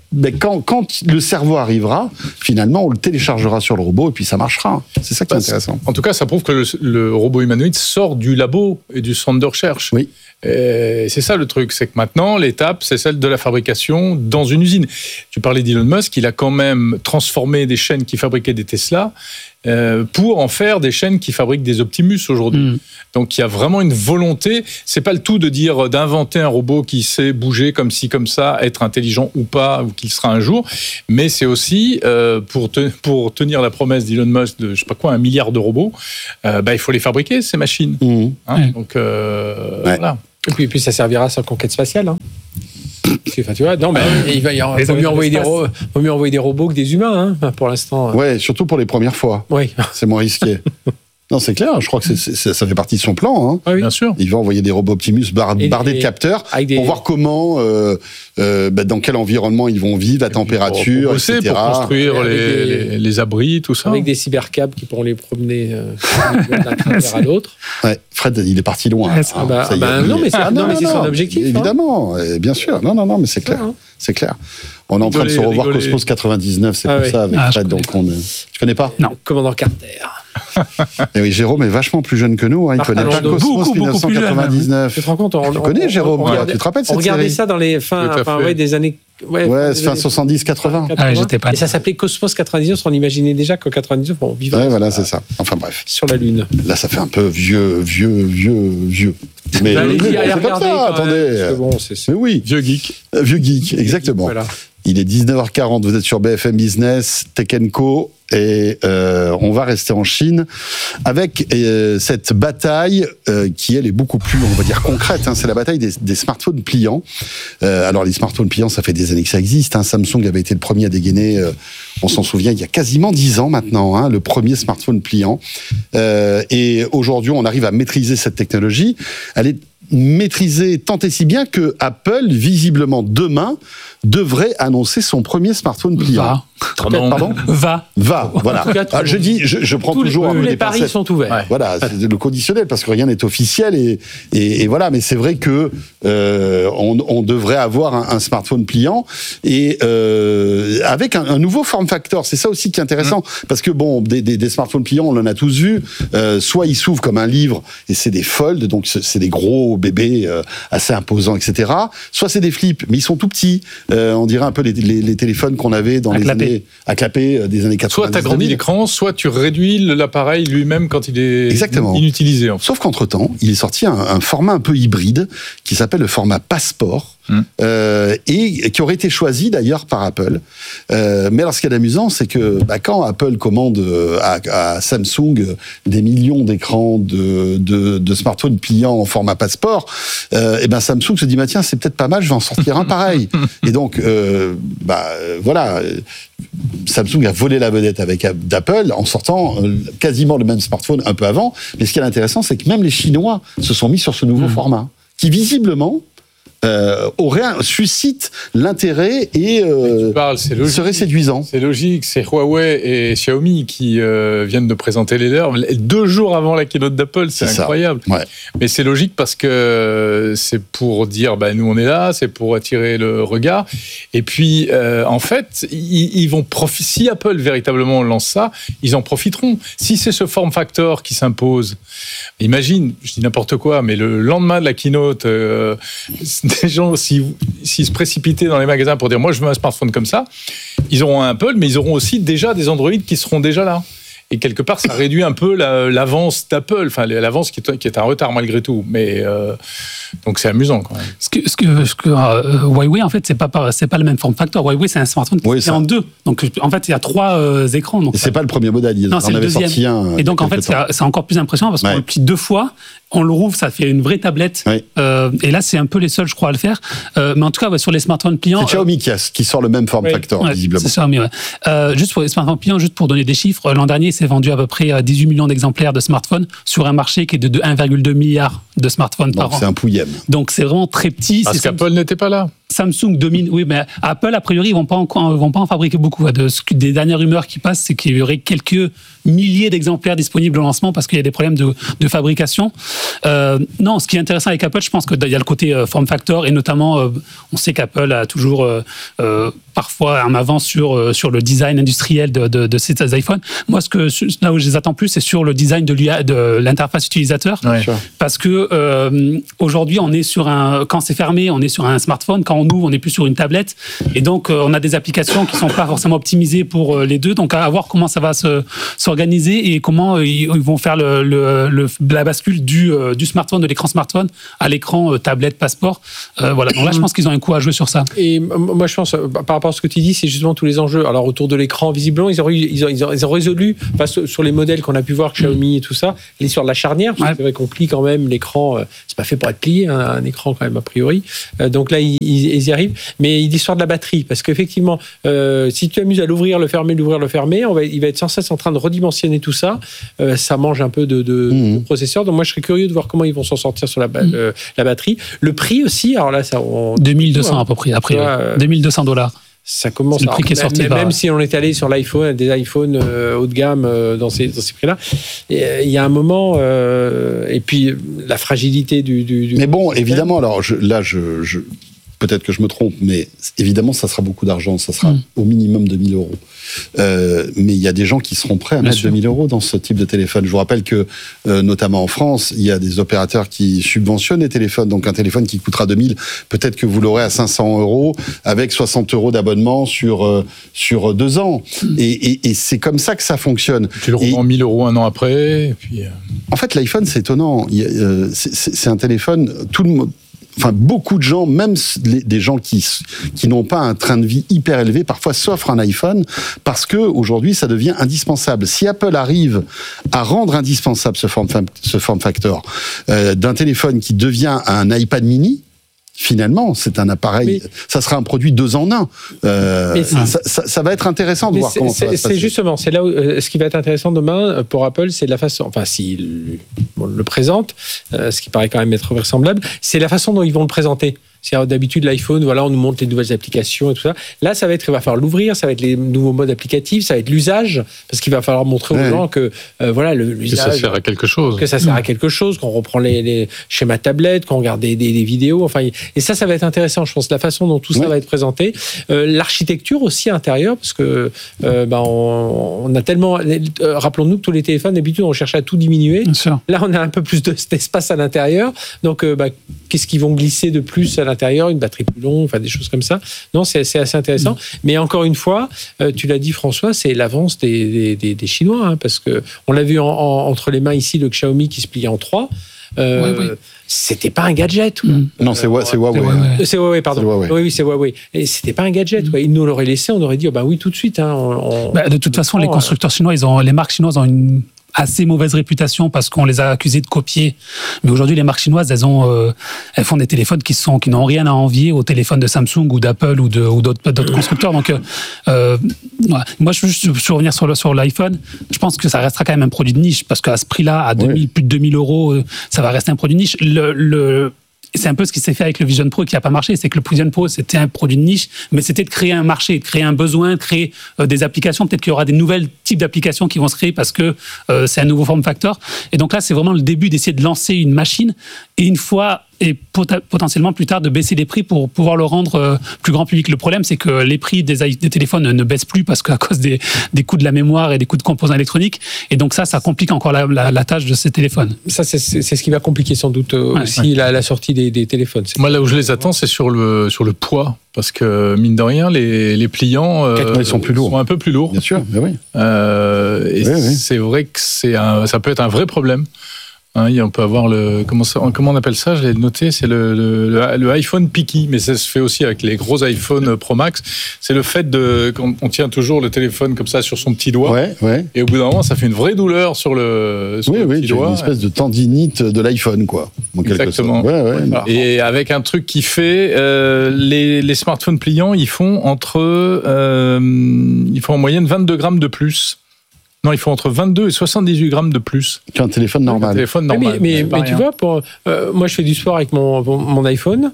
ben, quand, quand le cerveau arrivera, finalement, on le téléchargera sur le robot et puis ça marchera. C'est ça qui est intéressant. En tout cas, ça prouve que le, le robot humanoïde sort du labo et du centre de recherche. Oui. Et c'est ça le truc, c'est que maintenant, l'étape, c'est celle de la fabrication dans une usine. Tu parlais d'Elon Musk, il a quand même transformé des chaînes qui fabriquaient des Tesla euh, pour en faire des chaînes qui fabriquent des Optimus aujourd'hui. Mmh. Donc il y a vraiment une volonté, c'est pas le tout de dire d'inventer un robot qui sait bouger comme ci, comme ça, être intelligent ou pas, ou qu'il sera un jour, mais c'est aussi euh, pour, te, pour tenir la promesse d'Elon Musk de, je sais pas quoi, un milliard de robots, euh, bah, il faut les fabriquer, ces machines. Mmh. Hein, mmh. Donc euh, ouais. voilà. Et puis, et puis ça servira sur la conquête spatiale. Hein. Enfin, tu vois, non, mais il va, il vaut mieux envoyer des ro- vaut mieux envoyer des robots que des humains, hein, pour l'instant. Ouais, surtout pour les premières fois. Oui. C'est moins risqué. Non, c'est clair. Je crois que c'est, c'est, ça fait partie de son plan. Hein. Ah oui. Bien sûr. Il va envoyer des robots Optimus bar, et, bardés et, de capteurs des... pour voir comment, euh, euh, bah, dans quel environnement ils vont vivre, la température, pour bosser, et cetera. Pour construire les, des, les, les abris, tout ça. Avec des cybercabs qui pourront les promener euh, d'un cratère à l'autre. Ouais, Fred, il est parti loin. Ouais, ah bah, bah, non, mais c'est, ah, non, non, mais c'est non, son objectif. Évidemment, hein. Bien sûr. Non, non, non, mais c'est clair. Ah, c'est clair. On est en train de se revoir rigoler. Cosmos quatre-vingt-dix-neuf, c'est ah, pour oui. ça avec ah, Fred. Donc on, tu connais pas ? Non. Commandant Carter. Et oui, Jérôme est vachement plus jeune que nous. Hein. Il connaît pas Cosmos mille neuf cent quatre-vingt-dix-neuf. Tu te rends compte on, Tu connais on, Jérôme, on, on regardait, tu te rappelles cette série ? On regardait série ça dans les fins, enfin, ouais, des années. Ouais, ouais fin soixante-dix quatre-vingts. Ah, j'étais pas. Et ça s'appelait Cosmos quatre-vingt-dix-neuf. On imaginait déjà qu'en quatre-vingt-dix-neuf, on vivait. Ouais, voilà, c'est ça. Enfin bref. Sur la Lune. Là, ça fait un peu vieux, vieux, vieux, vieux. Mais bah, allez-y, allez c'est comme ça, attendez. Bon, c'est, c'est... Mais oui. Vieux geek. Euh, vieux geek, exactement. Voilà. Il est dix-neuf heures quarante, vous êtes sur B F M Business, Tech and Co. Et euh, on va rester en Chine avec euh, cette bataille euh, qui, elle, est beaucoup plus, on va dire, concrète. Hein. C'est la bataille des, des smartphones pliants. Euh, alors, les smartphones pliants, ça fait des années que ça existe. Hein. Samsung avait été le premier à dégainer, euh, on s'en souvient, il y a quasiment dix ans maintenant, hein, le premier smartphone pliant. Euh, et aujourd'hui, on arrive à maîtriser cette technologie. Elle est maîtrisée tant et si bien que Apple, visiblement demain, devrait annoncer son premier smartphone pliant. Va. Pardon Va. Va, voilà. Ah, je dis, je, je prends tous toujours... Les, tous les paris sont ouverts. Ouais. Voilà, c'est le conditionnel, parce que rien n'est officiel, et, et, et voilà, mais c'est vrai que euh, on, on devrait avoir un, un smartphone pliant, et euh, avec un, un nouveau form factor, c'est ça aussi qui est intéressant, mmh. parce que bon, des, des, des smartphones pliants, on en a tous vu, euh, soit ils s'ouvrent comme un livre, et c'est des folds, donc c'est des gros bébés euh, assez imposants, et cetera, soit c'est des flips, mais ils sont tout petits, euh, on dirait un peu les, les, les téléphones qu'on avait dans à les clapper. années... à clapper des années quatre-vingt-dix. Soit tu agrandis l'écran, soit tu réduis l'appareil lui-même quand il est Exactement. inutilisé. En fait. Sauf qu'entre-temps, il est sorti un, un format un peu hybride qui s'appelle le format Passport. Hum. Euh, et qui aurait été choisi d'ailleurs par Apple. Euh, mais alors ce qui est amusant, c'est que bah, quand Apple commande à, à Samsung des millions d'écrans de, de, de smartphones pliants en format Passport, euh, et ben Samsung se dit bah, tiens, c'est peut-être pas mal, je vais en sortir un pareil. Et donc euh, bah, voilà, Samsung a volé la vedette avec d'Apple en sortant quasiment le même smartphone un peu avant. Mais ce qui est intéressant, c'est que même les Chinois se sont mis sur ce nouveau mmh. format, qui visiblement Euh, aurait un, suscite l'intérêt et euh, parles, c'est logique, serait séduisant. C'est logique, c'est Huawei et Xiaomi qui euh, viennent de présenter les leurs deux jours avant la keynote d'Apple, c'est, c'est incroyable. Ouais. Mais c'est logique parce que c'est pour dire bah, nous on est là, c'est pour attirer le regard. Et puis euh, en fait, ils, ils vont profi- si Apple véritablement lance ça, ils en profiteront. Si c'est ce form factor qui s'impose, imagine, je dis n'importe quoi, mais le lendemain de la keynote, euh, des gens, s'ils, s'ils se précipitaient dans les magasins pour dire « moi, je veux un smartphone comme ça », ils auront un Apple, mais ils auront aussi déjà des Android qui seront déjà là. Et quelque part, ça réduit un peu la, l'avance d'Apple, enfin l'avance qui est, qui est un retard malgré tout. Mais euh, donc c'est amusant quand même. Ce que, ce que, ce que euh, Huawei en fait c'est pas c'est pas le même form factor. Huawei c'est un smartphone qui oui, est en deux. Donc en fait il y a trois euh, écrans. Donc, et c'est pas le premier modèle. Il non, c'est en le avait deuxième. Sorti un, et donc en fait c'est, c'est encore plus impressionnant parce qu'on ouais. le plie deux fois. On le rouvre, ça fait une vraie tablette. Oui. Euh, et là, c'est un peu les seuls, je crois, à le faire. Euh, mais en tout cas, ouais, sur les smartphones pliants... C'est Xiaomi euh, qui, a, qui sort le même form oui. factor, ouais, visiblement. C'est Xiaomi, ouais. Euh, juste pour les smartphones pliants, juste pour donner des chiffres, l'an dernier, c'est vendu à peu près dix-huit millions d'exemplaires de smartphones sur un marché qui est de un virgule deux milliard de smartphones donc, par an. C'est un pouillème. Donc, c'est vraiment très petit. Parce c'est qu'Apple Samsung. N'était pas là. Samsung domine, oui, mais Apple, a priori, ils vont pas en, vont pas en fabriquer beaucoup. De, des dernières rumeurs qui passent, c'est qu'il y aurait quelques milliers d'exemplaires disponibles au lancement parce qu'il y a des problèmes de, de fabrication. Euh, non, ce qui est intéressant avec Apple, je pense qu'il y a le côté euh, form factor et notamment, euh, on sait qu'Apple a toujours euh, euh, parfois en avance sur, sur le design industriel de, de, de ces iPhones. Moi, ce que, là où je les attends plus, c'est sur le design de, l'U I A, de l'interface utilisateur. Ouais. Parce que euh, aujourd'hui, on est sur un, quand c'est fermé, on est sur un smartphone. Quand on ouvre, on n'est plus sur une tablette. Et donc, euh, on a des applications qui ne sont pas forcément optimisées pour euh, les deux. Donc, à voir comment ça va se, s'organiser et comment euh, ils vont faire le, le, le, la bascule du, euh, du smartphone, de l'écran smartphone à l'écran euh, tablette, passeport. Euh, voilà. Donc là, je pense qu'ils ont un coup à jouer sur ça. Et moi, je pense, par rapport à ce que tu dis, c'est justement tous les enjeux. Alors, autour de l'écran, visiblement, ils ont, ils ont, ils ont, ils ont résolu, enfin, sur les modèles qu'on a pu voir, Xiaomi et tout ça, l'histoire de la charnière. Ouais. C'est vrai qu'on plie quand même l'écran, euh, c'est pas fait pour être plié, hein, un écran quand même, a priori. Euh, donc là, ils, ils y arrivent. Mais l'histoire de la batterie, parce qu'effectivement, euh, si tu t'amuses à l'ouvrir, le fermer, l'ouvrir, le fermer, on va, il va être sans cesse en train de redimensionner tout ça. Euh, ça mange un peu de, de, mmh. de processeur. Donc moi, je serais curieux de voir comment ils vont s'en sortir sur la, mmh. euh, la batterie. Le prix aussi, alors là, ça... On, deux mille deux cents à peu près, après, euh, deux mille deux cents dollars. Ça commence. C'est le prix qui est sorti. Même, même si on est allé sur l'iPhone, des iPhones euh, haut de gamme euh, dans ces, dans ces prix-là, il euh, y a un moment, euh, et puis la fragilité du. du, du mais bon, évidemment, alors je, là, je, je, peut-être que je me trompe, mais évidemment, ça sera beaucoup d'argent, ça sera mmh. au minimum deux mille euros. Euh, mais il y a des gens qui seront prêts à Bien mettre sûr. deux mille euros dans ce type de téléphone. Je vous rappelle que, euh, notamment en France, il y a des opérateurs qui subventionnent les téléphones. Donc un téléphone qui coûtera deux mille, peut-être que vous l'aurez à cinq cents euros avec soixante euros d'abonnement sur, euh, sur deux ans. Mmh. Et, et, et c'est comme ça que ça fonctionne. Tu le revends mille euros un an après. Et puis... En fait, l'iPhone, c'est étonnant. Il y a, euh, c'est, c'est, c'est un téléphone, tout le monde. Enfin, beaucoup de gens, même les, des gens qui, qui n'ont pas un train de vie hyper élevé, parfois s'offrent un iPhone parce que aujourd'hui, ça devient indispensable. Si Apple arrive à rendre indispensable ce form, ce form factor euh, d'un téléphone qui devient un iPad mini, finalement, c'est un appareil, mais, ça sera un produit deux en un. Euh, ça, ça, ça va être intéressant de voir comment ça va se passer. C'est justement, c'est là où, euh, ce qui va être intéressant demain pour Apple, c'est la façon, enfin, s'ils bon, le présentent, euh, ce qui paraît quand même être vraisemblable, c'est la façon dont ils vont le présenter. C'est-à-dire, d'habitude, l'iPhone, voilà, on nous montre les nouvelles applications et tout ça. Là, ça va être, il va falloir l'ouvrir, ça va être les nouveaux modes applicatifs, ça va être l'usage, parce qu'il va falloir montrer ouais. aux gens que, euh, voilà, le, l'usage. Que ça sert à quelque chose. Que ça sert à quelque chose, qu'on reprend les, les schémas tablettes, qu'on regarde des, des, des vidéos, enfin, et ça, ça va être intéressant, je pense, la façon dont tout ça ouais. va être présenté. Euh, l'architecture aussi intérieure, parce que, euh, ben, on, on a tellement, euh, rappelons-nous que tous les téléphones, d'habitude, on cherche à tout diminuer. Bien sûr. Là, on a un peu plus de, d'espace à l'intérieur. Donc, euh, ben, qu'est-ce qu'ils vont glisser de plus à l'intérieur? Une batterie plus longue, enfin des choses comme ça. Non, c'est, c'est assez intéressant. Mmh. Mais encore une fois, euh, tu l'as dit François, c'est l'avance des, des, des, des Chinois, hein, parce que on l'a vu en, en, entre les mains ici, le Xiaomi qui se plie en trois. Euh, oui, oui. C'était pas un gadget. Mmh. Non, c'est, euh, c'est Huawei. C'est, c'est Huawei, pardon. C'est Huawei. Oui, oui, c'est Huawei. Et c'était pas un gadget. Mmh. Ouais. Ils nous l'auraient laissé, on aurait dit, oh, bah oui, tout de suite. Hein, on, bah, de toute façon, les constructeurs chinois, ils ont, les marques chinoises ont une assez mauvaise réputation parce qu'on les a accusés de copier. Mais aujourd'hui, les marques chinoises, elles ont, euh, elles font des téléphones qui sont, qui n'ont rien à envier aux téléphones de Samsung ou d'Apple ou de, ou d'autres, d'autres constructeurs. Donc, euh, voilà. Moi, je veux juste revenir sur le, sur l'iPhone. Je pense que ça restera quand même un produit de niche parce qu'à ce prix-là, à deux mille, oui. plus de deux mille euros, ça va rester un produit de niche. Le, le, c'est un peu ce qui s'est fait avec le Vision Pro qui n'a pas marché. C'est que le Vision Pro, c'était un produit de niche, mais c'était de créer un marché, de créer un besoin, de créer euh, des applications. Peut-être qu'il y aura des nouvelles types d'applications qui vont se créer parce que euh, c'est un nouveau form factor. Et donc là, c'est vraiment le début d'essayer de lancer une machine. Et une fois, et pot- potentiellement plus tard, de baisser les prix pour pouvoir le rendre euh, plus grand public. Le problème, c'est que les prix des, des téléphones ne baissent plus parce qu'à cause des, des coûts de la mémoire et des coûts de composants électroniques. Et donc ça, ça complique encore la, la, la tâche de ces téléphones. Ça, c'est, c'est, c'est ce qui va compliquer sans doute euh, ouais, aussi ouais. La, la sortie des, des téléphones. C'est Moi, là où je les attends, c'est sur le, sur le poids. Parce que, mine de rien, les, les pliants euh, ils sont, plus lourds. sont un peu plus lourds. Bien sûr, mais oui. Euh, et oui, oui. C'est vrai que c'est un, ça peut être un vrai problème. Hein, on peut avoir le comment, ça, comment on appelle ça, je l'ai noté, c'est le, le, le, le iPhone picky, mais ça se fait aussi avec les gros iPhone Pro Max. C'est le fait de qu'on on tient toujours le téléphone comme ça sur son petit doigt, ouais, ouais. et au bout d'un moment, ça fait une vraie douleur sur le, sur oui, le oui, petit doigt. Une espèce de tendinite de l'iPhone, quoi. En Exactement. Ouais, ouais, voilà. Et avec un truc qui fait euh, les, les smartphones pliants, ils font entre, euh, ils font en moyenne vingt-deux grammes de plus. Non, il faut entre vingt-deux et soixante-dix-huit grammes de plus qu'un téléphone normal. Un téléphone normal. Mais, mais, mais tu vois, pour, euh, moi je fais du sport avec mon, mon iPhone.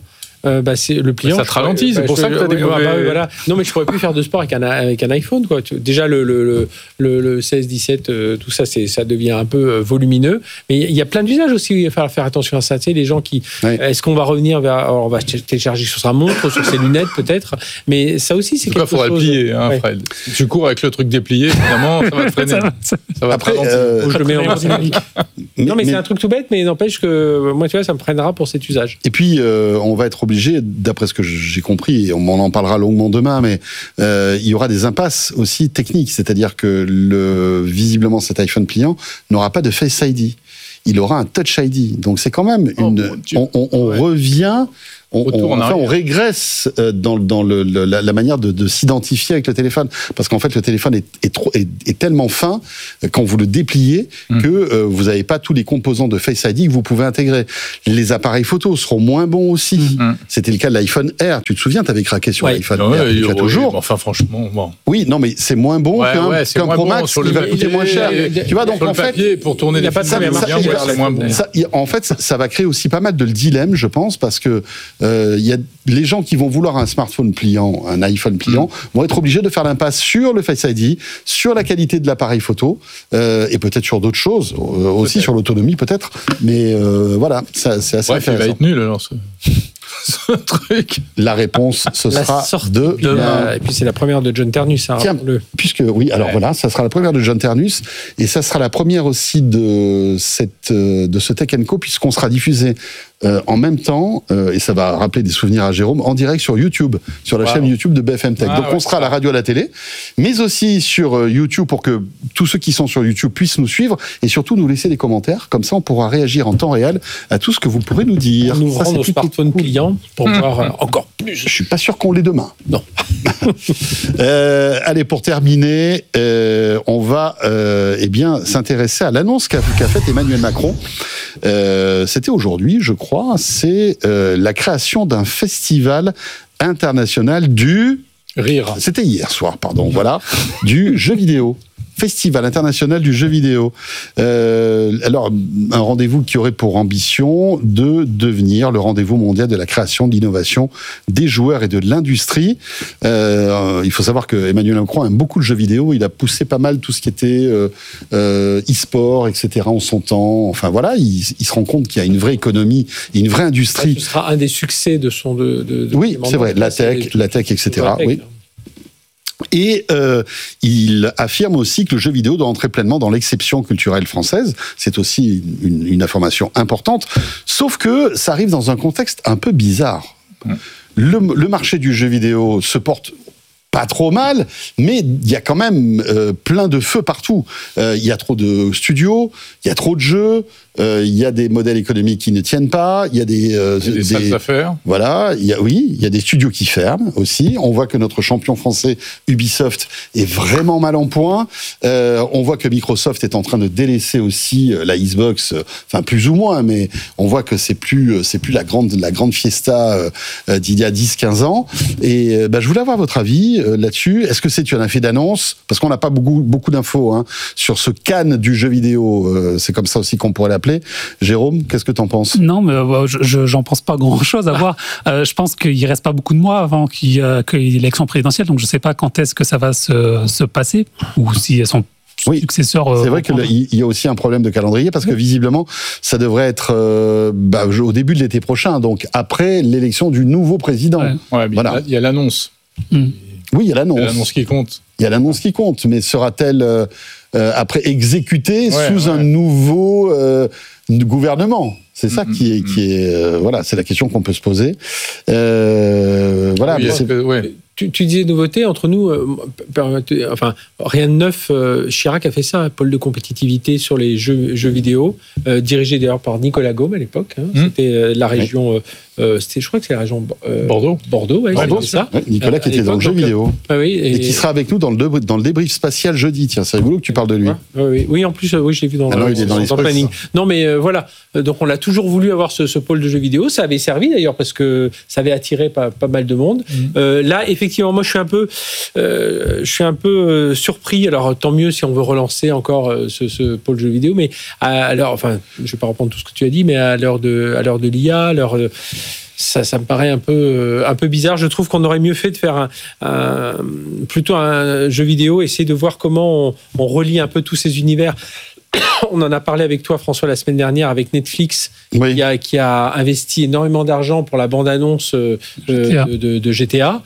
Euh, bah, c'est le pliant. Ça te ralentit, c'est bah, pour je, ça que tu as des ouais, mauvais... bah, ouais, voilà. Non, mais je pourrais plus faire de sport avec un, avec un iPhone, quoi. Déjà, le, le, le, le seize, dix-sept, euh, tout ça, c'est, ça devient un peu euh, volumineux. Mais il y a plein d'usages aussi où il va falloir faire attention à ça. Tu sais, les gens qui. Oui. Est-ce qu'on va revenir vers. Alors, on va télécharger sur sa montre, sur ses lunettes, peut-être. Mais ça aussi, c'est en quelque chose. Il faudra le plier, hein, ouais. Fred. Si tu cours avec le truc déplié, évidemment, ça va te freiner. ça va, ça... ça va Après, te euh, je le mets en dynamique. Non, mais, mais c'est un truc tout bête, mais n'empêche que moi, tu vois, ça me freinera pour cet usage. Et puis, euh, on va être obligé, d'après ce que j'ai compris, et on en parlera longuement demain, mais euh, il y aura des impasses aussi techniques, c'est-à-dire que le, visiblement cet iPhone pliant n'aura pas de Face I D. Il aura un Touch I D. Donc c'est quand même une. Oh, on on, on ouais. revient. On, on, enfin, on régresse dans, dans le, le, la, la manière de, de s'identifier avec le téléphone. Parce qu'en fait, le téléphone est, est, trop, est, est tellement fin, quand vous le dépliez, mmh. que euh, vous n'avez pas tous les composants de Face I D que vous pouvez intégrer. Les appareils photos seront moins bons aussi. Mmh. C'était le cas de l'iPhone Air. Tu te souviens, tu avais craqué sur ouais. l'iPhone ouais, Air. Tu ouais, toujours. Ouais, enfin, franchement, bon. Oui, non, mais c'est moins bon ouais, qu'un, ouais, qu'un Pro Max qui va coûter moins cher. Tu vois, donc en fait. Pour tourner des films, c'est moins bon. En fait, ça va créer aussi pas mal de dilemme, je pense, parce que il y a les gens qui vont vouloir un smartphone pliant, un iPhone pliant, mmh. vont être obligés de faire l'impasse sur le Face I D, sur la qualité de l'appareil photo, euh, et peut-être sur d'autres choses, euh, aussi peut-être. Sur l'autonomie peut-être, mais euh, euh, voilà, ça, c'est assez Bref, intéressant. Il va être nul alors ce, ce truc. La réponse, ce la sera de... de la... Et puis c'est la première de John Ternus. Hein, Tiens, le... puisque, oui, alors ouais. voilà, ça sera la première de John Ternus, et ça sera la première aussi de, cette, de ce Tech and Co, puisqu'on sera diffusé euh, en même temps, euh, et ça va rappeler des souvenirs à Jérôme, en direct sur YouTube, sur la wow. chaîne YouTube de B F M Tech. Ah, Donc ouais, on sera à la radio, à la télé, mais aussi sur euh, YouTube pour que tous ceux qui sont sur YouTube puissent nous suivre, et surtout nous laisser des commentaires, comme ça on pourra réagir en temps réel à tout ce que vous pourrez nous dire. Nous ouvrons nos smartphones cool. clients pour mmh. voir euh, encore plus. Je suis pas sûr qu'on l'ait demain. Non. euh, allez, pour terminer, euh, on va euh, eh bien s'intéresser à l'annonce qu'a, qu'a faite Emmanuel Macron. Euh, c'était aujourd'hui, je crois. C'est euh, la création d'un festival international du rire. C'était hier soir, pardon. Voilà, du jeu vidéo. Festival international du jeu vidéo. Euh, alors, un rendez-vous qui aurait pour ambition de devenir le rendez-vous mondial de la création, de l'innovation, des joueurs et de l'industrie. Euh, il faut savoir que Emmanuel Macron aime beaucoup le jeu vidéo. Il a poussé pas mal tout ce qui était euh, euh, e-sport, et cetera en son temps. Enfin voilà, il, il se rend compte qu'il y a une vraie économie, une vraie industrie. Ce sera un des succès de son... De, de, de oui, c'est vrai. La tech, la tech, et cetera. Oui. Et euh, il affirme aussi que le jeu vidéo doit entrer pleinement dans l'exception culturelle française. C'est aussi une, une information importante. Sauf que ça arrive dans un contexte un peu bizarre. Le, le marché du jeu vidéo se porte pas trop mal, mais il y a quand même euh, plein de feux partout. Euh, il y a trop de studios, il y a trop de jeux, euh, il y a des modèles économiques qui ne tiennent pas, il y a des... Euh, il y a des, des salles d'affaires. Voilà, il y a, oui, il y a des studios qui ferment aussi. On voit que notre champion français, Ubisoft, est vraiment mal en point. Euh, on voit que Microsoft est en train de délaisser aussi la Xbox, enfin plus ou moins, mais on voit que c'est plus, c'est plus la grande, la grande fiesta euh, d'il y a dix quinze ans. Et euh, bah, je voulais avoir votre avis là-dessus. Est-ce que c'est un effet d'annonce ? Parce qu'on n'a pas beaucoup, beaucoup d'infos hein, sur ce Cannes du jeu vidéo. Euh, c'est comme ça aussi qu'on pourrait l'appeler. Jérôme, qu'est-ce que tu en penses ? Non, mais euh, je, j'en pense pas grand-chose à voir. Euh, je pense qu'il reste pas beaucoup de mois avant qu'il, euh, qu'il y ait l'élection présidentielle, donc je sais pas quand est-ce que ça va se, se passer, ou si elles sont... Oui, successeur, c'est vrai qu'il y a aussi un problème de calendrier parce que visiblement, ça devrait être euh, bah, au début de l'été prochain, donc après l'élection du nouveau président. Ouais. Ouais, voilà. Il y a l'annonce. Mmh. Oui, il y a l'annonce. Il y a l'annonce qui compte. Il y a l'annonce qui compte, mais sera-t-elle euh, euh, après exécutée ouais, sous ouais. un nouveau euh, gouvernement ? C'est ça mmh, qui est, mmh. qui est euh, voilà, c'est la question qu'on peut se poser. Euh, voilà. Oui, mais c'est... que, ouais. Tu, tu disais nouveauté entre nous, euh, enfin rien de neuf. Euh, Chirac a fait ça, un pôle de compétitivité sur les jeux, jeux vidéo, euh, dirigé d'ailleurs par Nicolas Gaume à l'époque. Hein, mmh. C'était euh, la région, euh, c'était, je crois que c'est la région euh, Bordeaux. Bordeaux, ouais, Bordeaux c'est ça. Ouais, Nicolas euh, qui était dans le jeu vidéo euh, oui, et, et qui sera avec nous dans le dans le débrief spatial jeudi. Tiens, c'est rigolo que tu parles de lui. Ouais, oui, oui, en plus, euh, oui, je l'ai vu dans, ah non, le, il est dans, dans le planning. Non, mais euh, voilà. Donc on a toujours voulu avoir ce, ce pôle de jeux vidéo. Ça avait servi d'ailleurs parce que ça avait attiré pas, pas mal de monde. Mmh. Euh, là, effectivement, moi, je suis un peu Euh, je suis un peu euh, surpris. Alors tant mieux si on veut relancer encore euh, ce, ce pôle jeux vidéo, mais à, à l'heure, enfin, je vais pas reprendre tout ce que tu as dit, mais à l'heure de, à l'heure de l'I A, à l'heure de, ça, ça me paraît un peu, un peu bizarre. Je trouve qu'on aurait mieux fait de faire un, un, plutôt un jeu vidéo, essayer de voir comment on, on relie un peu tous ces univers. On en a parlé avec toi, François, la semaine dernière, avec Netflix, oui. qui, a, qui a investi énormément d'argent pour la bande-annonce euh, de, de, de G T A.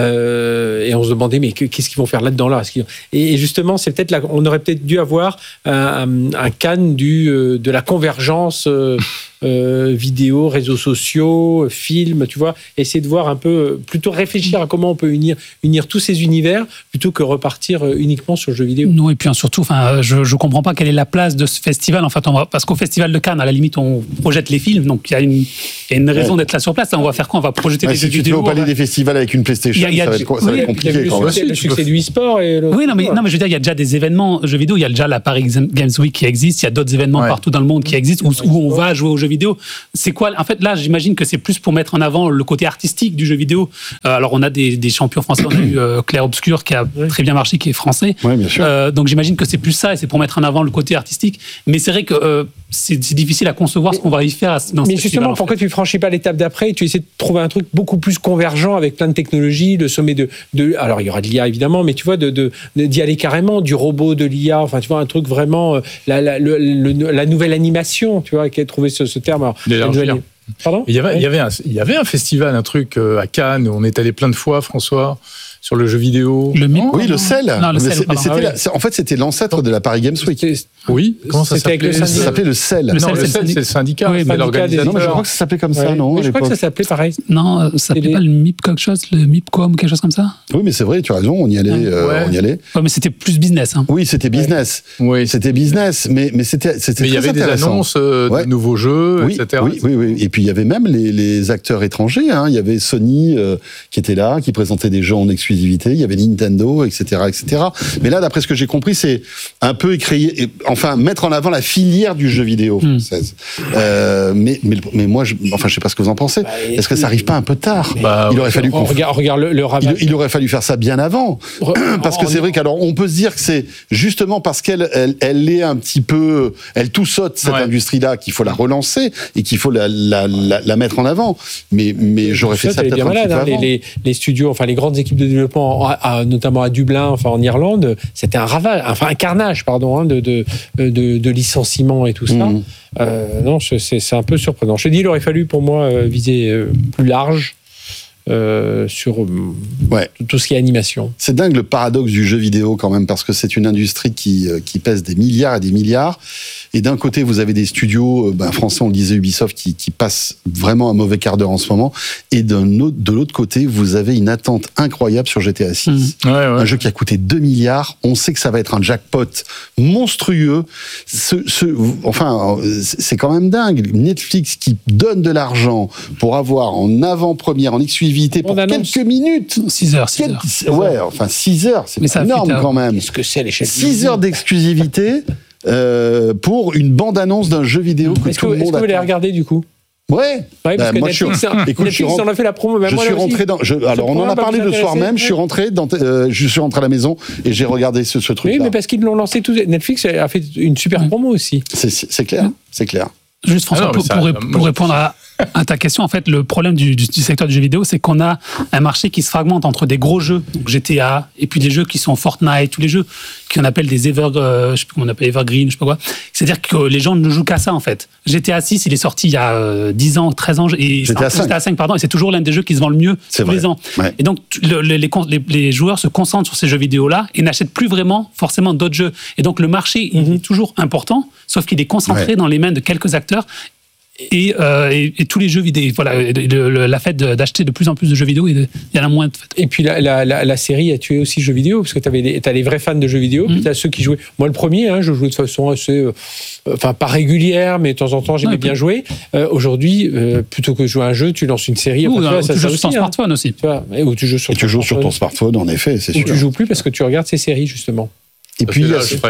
Euh, et on se demandait, mais qu'est-ce qu'ils vont faire là-dedans là Et justement, c'est peut-être là, on aurait peut-être dû avoir un, un Cannes du, de la convergence euh, euh, vidéo, réseaux sociaux, films, tu vois. Essayer de voir un peu, plutôt réfléchir à comment on peut unir, unir tous ces univers, plutôt que repartir uniquement sur le jeu vidéo. Non, et puis surtout, enfin, je ne comprends pas quelle est la place de ce festival. En fait, on va, parce qu'au festival de Cannes, à la limite, on projette les films, donc il y a une, il y a une raison ouais. d'être là sur place. On va faire quoi ? On va projeter ouais, des si jeux tu vidéo. Si tu vas au palais des festivals avec une PlayStation, y a, y a, ça, va être, ça oui, va être compliqué. Quand le, même. Le succès du e-sport et le... Oui, non mais, non, mais je veux dire, il y a déjà des événements jeux vidéo. Il y a déjà la Paris Games Week qui existe. Il y a d'autres événements ouais. partout dans le monde qui existent où, où on va jouer aux jeux vidéo. C'est quoi ? En fait, là, j'imagine que c'est plus pour mettre en avant le côté artistique du jeu vidéo. Euh, alors, on a des, des champions français. On a eu euh, Clair Obscur qui a très bien marché, qui est français. Oui, bien sûr. Euh, donc, j'imagine que c'est plus ça et c'est pour mettre en avant le côté artistique. Mais c'est vrai que euh, c'est, c'est difficile à concevoir ce qu'on va y faire dans Mais justement, pourquoi tu ne franchis pas l'étape d'après et tu essaies de trouver un truc beaucoup plus convergent avec plein de technologies, le sommet de, de alors il y aura de l'I A évidemment, mais tu vois de, de, de d'y aller carrément, du robot, de l'I A, enfin tu vois un truc vraiment euh, la, la, le, le, la nouvelle animation, tu vois, qui a trouvé ce, ce terme. Alors, nouvelle... Pardon il y avait, ouais. il y avait un, il y avait un festival, un truc à Cannes où on est allé plein de fois, François. Sur le jeu vidéo. Le MIP, oui, le C E L. Non, le mais C E L c'est, mais c'était ah, oui. la, en fait, c'était l'ancêtre de la Paris Games Week. C'était, oui. Comment ça s'appelait ? Ça s'appelait le C E L. Le non, C E L, le C E L, c'est le syndicat. Oui, c'est l'organisateur. Non, mais je crois que ça s'appelait comme ça, ouais. non ? Mais je crois que ça s'appelait pareil. Non, ça s'appelait les... pas le MIP quelque chose, le MIPCOM ou quelque chose comme ça ? Oui, mais c'est vrai, tu as raison, on y allait. Ouais. Euh, on y allait. Ouais, mais c'était plus business. Hein. Oui, c'était business. Oui. C'était business, mais, mais c'était, c'était mais très intéressant. Mais il y avait des annonces euh, ouais. de nouveaux jeux, oui, et cetera. Oui, oui, oui. Et puis il y avait même les, les acteurs étrangers. Hein. Il y avait Sony euh, qui était là, qui présentait des jeux en exclusivité. Il y avait Nintendo, et cetera, et cetera. Mais là, d'après ce que j'ai compris, c'est un peu écrier, enfin mettre en avant la filière du jeu vidéo française. Mmh. Euh, mais, mais, mais moi, je, enfin, je sais pas ce que vous en pensez. Bah, Est-ce que ça arrive pas un peu tard ? bah, Il aurait fallu. On regarde, regarde le, le il, il aurait fallu faire ça bien avant, Re, parce que c'est vrai qu'alors on peut se dire que c'est justement parce qu'elle, elle, elle est un petit peu, elle tout saute cette ouais. industrie-là qu'il faut la relancer et qu'il faut la, la, la, la mettre en avant. Mais, mais j'aurais fait ça, ça peut-être un malade, petit peu hein, avant. Les, les studios, enfin les grandes équipes de développement, à, à, notamment à Dublin, enfin en Irlande, c'était un ravage, enfin un carnage, pardon, hein, de, de, de, de licenciements et tout ça. Mmh. Euh, non, c'est, c'est un peu surprenant. Je te dis, il aurait fallu pour moi euh, viser euh, plus large. Euh, sur euh, ouais. tout ce qui est animation. C'est dingue le paradoxe du jeu vidéo quand même, parce que c'est une industrie qui, qui pèse des milliards et des milliards. Et d'un côté, vous avez des studios, ben, français, on le disait, Ubisoft, qui, qui passent vraiment un mauvais quart d'heure en ce moment. Et d'un autre, de l'autre côté, vous avez une attente incroyable sur G T A six. Mmh. Ouais, ouais. Un jeu qui a coûté deux milliards. On sait que ça va être un jackpot monstrueux. Ce, ce, enfin, c'est quand même dingue. Netflix qui donne de l'argent pour avoir en avant-première, en exclusivité, pour quelques minutes. six heures, six heures. Ouais, enfin, six heures, c'est Mais énorme quand même. Qu'est-ce que c'est l'échelle ? six heures d'exclusivité. Euh, pour une bande-annonce d'un jeu vidéo que est-ce tout que, le monde est-ce que vous attend. l'avez regardé du coup ? Ouais. Ouais, parce bah, que moi, Netflix, je suis, écoute, Netflix je suis rentré, en a fait la promo. Je suis rentré dans. Je, alors, on en a parlé le soir même. Je suis rentré dans. Euh, je suis rentré à la maison et j'ai regardé ce, ce truc-là. Oui, mais parce qu'ils l'ont lancé tous. Netflix a fait une super promo aussi. C'est, c'est clair. C'est clair. Juste François, Alors, pour, ça, pour, moi, pour répondre à, à ta question, en fait, le problème du, du, du secteur du jeu vidéo, c'est qu'on a un marché qui se fragmente entre des gros jeux, donc G T A, et puis des jeux qui sont Fortnite, tous les jeux qu'on appelle des ever, euh, je sais pas comment on appelle evergreen, je sais pas quoi. C'est-à-dire que les gens ne jouent qu'à ça, en fait. G T A six, il est sorti il y a euh, dix ans, treize ans, et G T A cinq. G T A cinq, pardon, et c'est toujours l'un des jeux qui se vend le mieux c'est tous vrai. les ans. Ouais. Et donc, le, les, les, les joueurs se concentrent sur ces jeux vidéo-là et n'achètent plus vraiment forcément d'autres jeux. Et donc, le marché mm-hmm. est toujours important, sauf qu'il est concentré ouais. dans les mains de quelques acteurs. Et, euh, et, et tous les jeux vidéo, voilà, le, le, la fête d'acheter de plus en plus de jeux vidéo, il y en a moins. De fait. Et puis la, la, la, la série a tué aussi jeux vidéo, parce que tu as les vrais fans de jeux vidéo, mmh. puis tu as ceux qui jouaient. Moi, le premier, hein, je jouais de façon assez, euh, enfin pas régulière, mais de temps en temps, j'aimais ouais, bien puis... jouer. Euh, Aujourd'hui, euh, plutôt que de jouer à un jeu, tu lances une série. Ou, enfin, non, tu vois, tu ça, joues ça sur aussi, ton hein. smartphone aussi. Tu vois, ou tu joues sur, et tu joues sur ton smartphone, en effet, c'est sûr. Ou tu joues plus parce que tu regardes ces séries, justement. Et puis, là, il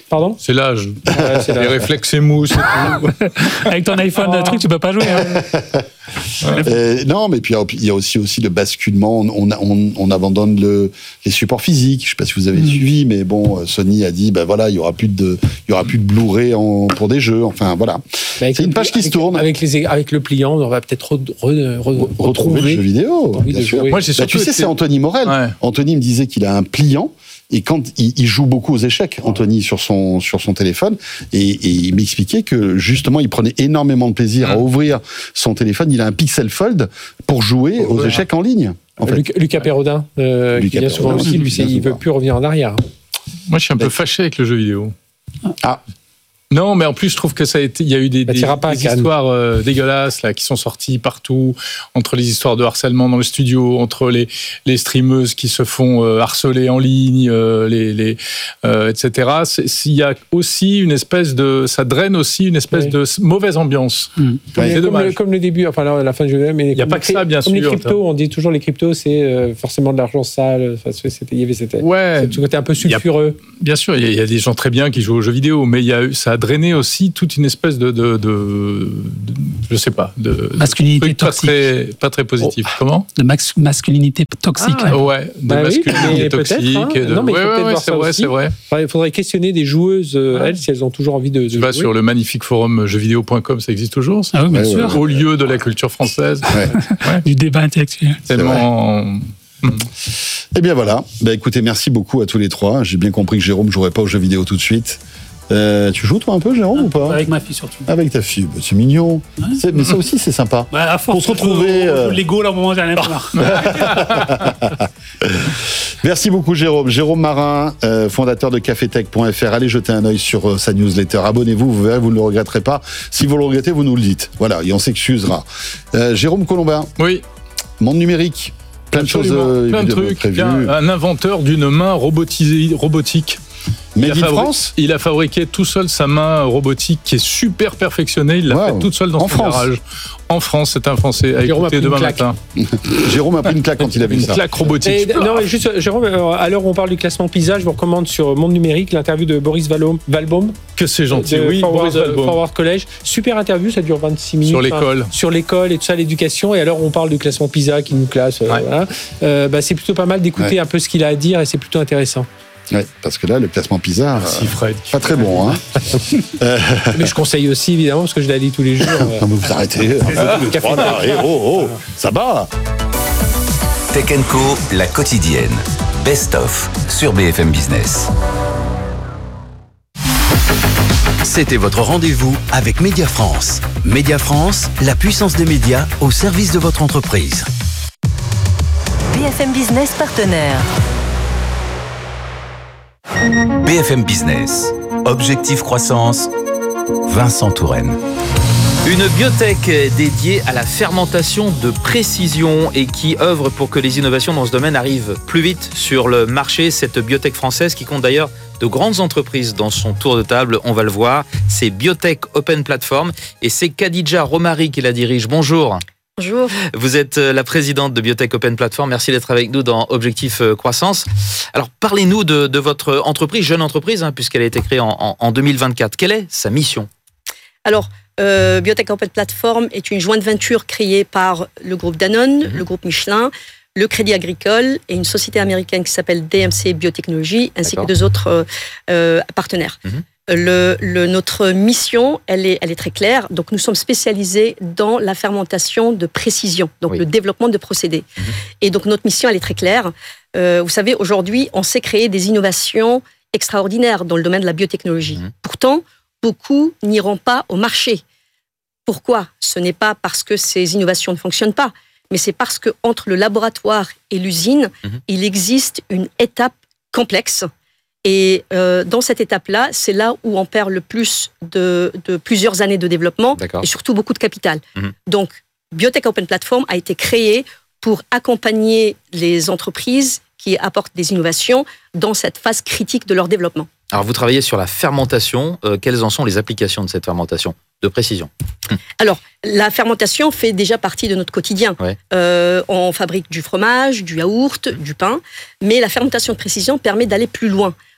Pardon ? C'est l'âge. Ouais, c'est les l'âge. réflexes émoussent. Avec ton iPhone, oh. truc, tu peux pas jouer. Hein. Euh, non, mais puis il y a aussi, aussi le basculement. On, on, on abandonne le, les supports physiques. Je ne sais pas si vous avez mmh. suivi, mais bon, Sony a dit, ben voilà, il y aura plus de, il y aura plus de Blu-ray en, pour des jeux. Enfin voilà. C'est une page qui avec, se tourne. Avec les, avec le pliant, on va peut-être re, re, re, retrouver, retrouver le jeu vidéo. Bien sûr. Moi, j'ai bah, tu sais, été... c'est Anthony Morel. Ouais. Anthony me disait qu'il a un pliant. Et quand il, il joue beaucoup aux échecs, Anthony, sur son, sur son téléphone, et, et il m'expliquait que justement, il prenait énormément de plaisir mmh. à ouvrir son téléphone. Il a un Pixel Fold pour jouer oh, aux ouais. échecs en ligne. En fait. Lucas, Lucas Perrodin, euh, Lucas qui vient souvent aussi, lui, il ne veut plus revenir en arrière. Moi, je suis un peu fâché avec le jeu vidéo. Ah. Non, mais en plus, je trouve que ça a été, il y a eu des, bah, des, des histoires euh, dégueulasses là qui sont sorties partout, entre les histoires de harcèlement dans le studio, entre les les streameuses qui se font euh, harceler en ligne, euh, les les euh, et cetera. Il y a aussi une espèce de, ça draine aussi une espèce oui. de mauvaise ambiance. Mmh. Comme, c'est comme, dommage. Le, comme le début, enfin la, la fin du jeu, mais il n'y a pas que ça, bien comme sûr. Les cryptos, on dit toujours les cryptos, c'est euh, forcément de l'argent sale. Enfin, c'était, il y avait c'était, ouais. ce côté un peu sulfureux. A, bien sûr, il y, y a des gens très bien qui jouent aux jeux vidéo, mais il y a ça a drainé aussi toute une espèce de, de, de, de je sais pas, de masculinité toxique, pas très, pas très positif. Oh. Comment ? De max, masculinité toxique. Ah, ouais, de bah masculinité oui, toxique. Hein. De... Non, mais il ouais, faut ouais, peut-être ouais, voir c'est ça vrai, aussi. c'est vrai. Enfin, il faudrait questionner des joueuses, ouais. elles, si elles ont toujours envie de, de tu vas jouer. sur le magnifique forum jeux vidéo point com, ça existe toujours, ça ? Ah oui, bien ouais, sûr. Ouais. Au lieu de la culture française. Ouais. Ouais. Du débat intellectuel. Tellement. Eh bien voilà. Bah, écoutez, merci beaucoup à tous les trois. J'ai bien compris que Jérôme ne jouerait pas aux jeux vidéo tout de suite. Euh, tu joues toi un peu, Jérôme, ah, ou pas ? Avec ma fille surtout. Avec ta fille, bah, c'est mignon. Ouais. C'est, mais ça aussi, c'est sympa. Bah, à force pour se retrouver. Euh... Lego, là, au moment où j'ai rien marre. Merci beaucoup, Jérôme. Jérôme Marin, euh, fondateur de cafetech point f r. Allez jeter un œil sur euh, sa newsletter. Abonnez-vous, vous verrez, vous ne le regretterez pas. Si vous le regrettez, vous nous le dites. Voilà, et on s'excusera. Euh, Jérôme Colombin. Oui. Monde numérique. Plein de choses euh, plein de trucs. prévues. Un, un inventeur d'une main robotisée, robotique. Made in fabri- France ? Il a fabriqué tout seul sa main robotique qui est super perfectionnée. Il l'a wow. fait toute seule dans en son France. garage. En France, c'est un Français. À Jérôme écouter demain matin. Jérôme a pris une claque quand il a vu une ça. Une claque robotique. Et, non, mais juste, Jérôme, à l'heure où on parle du classement PISA, je vous recommande sur Monde Numérique l'interview de Boris Valbaum. Que c'est gentil, de oui. Forward, Boris Valbaum. Forward College. Super interview, ça dure vingt-six minutes. Sur l'école. Enfin, sur l'école et tout ça, l'éducation. Et à l'heure où on parle du classement PISA qui nous classe, euh, ouais. voilà, euh, bah, c'est plutôt pas mal d'écouter ouais. un peu ce qu'il a à dire et c'est plutôt intéressant. Oui, parce que là, le classement PISA, Merci, Fred. Euh, pas très bon. Hein. Mais je conseille aussi, évidemment, parce que je la lis tous les jours. Euh... non, mais vous arrêtez. Voilà, et oh, oh, ça bat. Tech and Co, la quotidienne. Best of sur B F M Business. C'était votre rendez-vous avec Média France. Média France, la puissance des médias au service de votre entreprise. B F M Business partenaire. B F M Business, Objectif Croissance, Vincent Touraine. Une biotech dédiée à la fermentation de précision et qui œuvre pour que les innovations dans ce domaine arrivent plus vite sur le marché. Cette biotech française qui compte d'ailleurs de grandes entreprises dans son tour de table, on va le voir. C'est Biotech Open Platform et c'est Khadija Romari qui la dirige. Bonjour. Bonjour. Vous êtes la présidente de Biotech Open Platform. Merci d'être avec nous dans Objectif Croissance. Alors, parlez-nous de, de votre entreprise, jeune entreprise, hein, puisqu'elle a été créée en, en, en deux mille vingt-quatre. Quelle est sa mission ? Alors, euh, Biotech Open Platform est une joint venture créée par le groupe Danone, mmh. le groupe Michelin, le Crédit Agricole et une société américaine qui s'appelle D M C Biotechnologies, ainsi D'accord. que deux autres euh, euh, partenaires. Mmh. Le, le, notre mission, elle est, elle est très claire. Donc, nous sommes spécialisés dans la fermentation de précision, donc oui. le développement de procédés. Mmh. Et donc, notre mission, elle est très claire. Euh, vous savez, aujourd'hui, on sait créer des innovations extraordinaires dans le domaine de la biotechnologie. Mmh. Pourtant, beaucoup n'iront pas au marché. Pourquoi ? Ce n'est pas parce que ces innovations ne fonctionnent pas, mais c'est parce qu'entre le laboratoire et l'usine, mmh. il existe une étape complexe. Et euh, dans cette étape-là, c'est là où on perd le plus de, de plusieurs années de développement D'accord. et surtout beaucoup de capital. Mmh. Donc, Biotech Open Platform a été créée pour accompagner les entreprises qui apportent des innovations dans cette phase critique de leur développement. Alors, vous travaillez sur la fermentation. Euh, quelles en sont les applications de cette fermentation de précision ? Alors, la fermentation fait déjà partie de notre quotidien. Ouais. Euh, on fabrique du fromage, du yaourt, du pain, mais la fermentation de précision permet d'aller plus loin.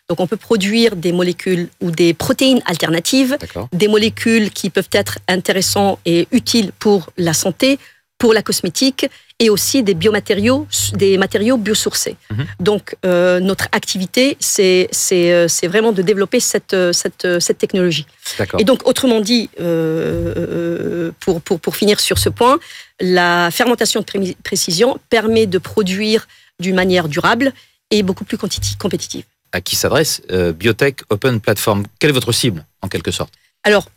Donc on peut produire des molécules ou des protéines alternatives, D'accord. des molécules qui peuvent être intéressantes et utiles pour la santé, pour la cosmétique, et aussi des biomatériaux, des matériaux biosourcés. Mmh. Donc euh, notre activité, c'est, c'est, c'est vraiment de développer cette, cette, cette technologie. D'accord. Et donc autrement dit, euh, pour, pour, pour finir sur ce point, la fermentation de précision permet de produire d'une manière durable et beaucoup plus compétitive. À qui s'adresse euh, Biotech Open Platform? Quelle est votre cible, en quelque sorte? Alors,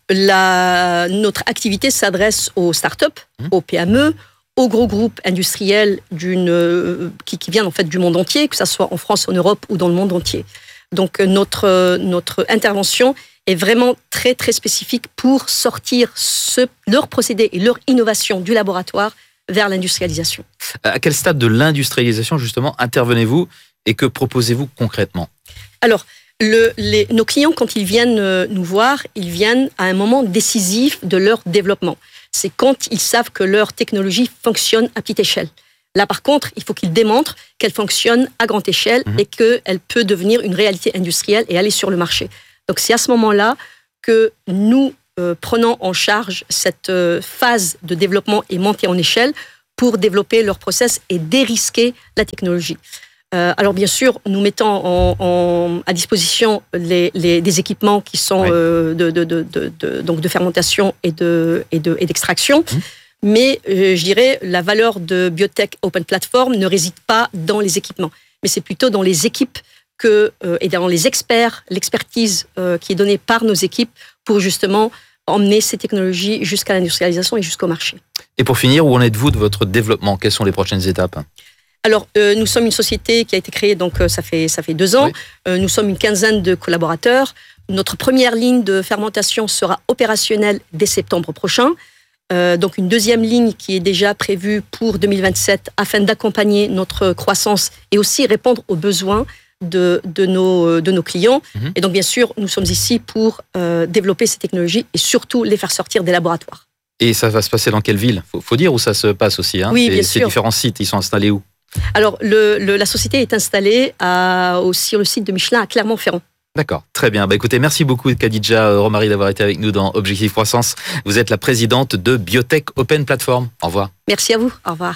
la, notre activité s'adresse aux startups, mmh. aux P M E, aux gros groupes industriels d'une, euh, qui, qui viennent en fait du monde entier, que ce soit en France, en Europe ou dans le monde entier. Donc, notre, notre intervention est vraiment très, très spécifique pour sortir ce, leurs procédés et leur innovation du laboratoire vers l'industrialisation. À quel stade de l'industrialisation, justement, intervenez-vous et que proposez-vous concrètement? Alors, le, les, nos clients, quand ils viennent nous voir, ils viennent à un moment décisif de leur développement. C'est quand ils savent que leur technologie fonctionne à petite échelle. Là, par contre, il faut qu'ils démontrent qu'elle fonctionne à grande échelle mmh. et qu'elle peut devenir une réalité industrielle et aller sur le marché. Donc, c'est à ce moment-là que nous euh, prenons en charge cette euh, phase de développement et montée en échelle pour développer leur process et dérisquer la technologie. Euh, alors bien sûr, nous mettons en, en, à disposition les, les, des équipements qui sont ouais. euh, de, de, de, de, de, donc de fermentation et, de, et, de, et d'extraction, mmh. mais euh, je dirais la valeur de Biotech Open Platform ne réside pas dans les équipements, mais c'est plutôt dans les équipes que, euh, et dans les experts, l'expertise euh, qui est donnée par nos équipes pour justement emmener ces technologies jusqu'à l'industrialisation et jusqu'au marché. Et pour finir, où en êtes-vous de votre développement? Quelles sont les prochaines étapes? Alors, euh, nous sommes une société qui a été créée, donc euh, ça fait ça fait deux ans. Oui. Euh, nous sommes une quinzaine de collaborateurs. Notre première ligne de fermentation sera opérationnelle dès septembre prochain. Euh, donc, une deuxième ligne qui est déjà prévue pour deux mille vingt-sept afin d'accompagner notre croissance et aussi répondre aux besoins de de nos de nos clients. Mmh. Et donc, bien sûr, nous sommes ici pour euh, développer ces technologies et surtout les faire sortir des laboratoires. Et ça va se passer dans quelle ville? Faut, faut dire où ça se passe aussi. Hein. Oui, ces, bien ces sûr. différents sites, ils sont installés où? Alors, le, le, la société est installée à, aussi sur le site de Michelin à Clermont-Ferrand. D'accord, très bien. Bah, écoutez, merci beaucoup Khadija Romari d'avoir été avec nous dans Objectif Croissance. Vous êtes la présidente de Biotech Open Platform. Au revoir. Merci à vous. Au revoir.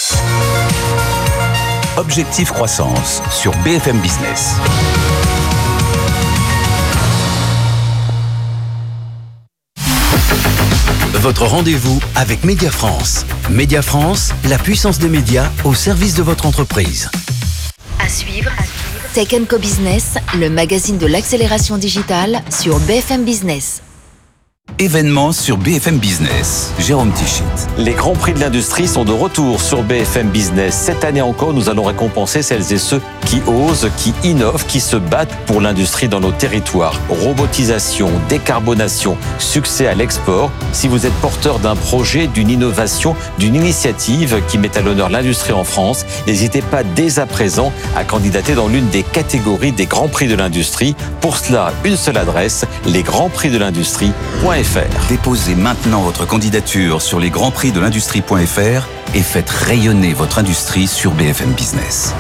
Objectif Croissance sur B F M Business. Votre rendez-vous avec Média France. Média France, la puissance des médias au service de votre entreprise. À suivre, à suivre. Tech and Co Business, le magazine de l'accélération digitale sur B F M Business. Événements sur B F M Business. Jérôme Tichit. Les grands prix de l'industrie sont de retour sur B F M Business. Cette année encore, nous allons récompenser celles et ceux qui osent, qui innovent, qui se battent pour l'industrie dans nos territoires. Robotisation, décarbonation, succès à l'export. Si vous êtes porteur d'un projet, d'une innovation, d'une initiative qui met à l'honneur l'industrie en France, n'hésitez pas dès à présent à candidater dans l'une des catégories des grands prix de l'industrie. Pour cela, une seule adresse, les grands prix de l'industrie point f r. Déposez maintenant votre candidature sur les grands prix de l'industrie point f r et faites rayonner votre industrie sur B F M Business.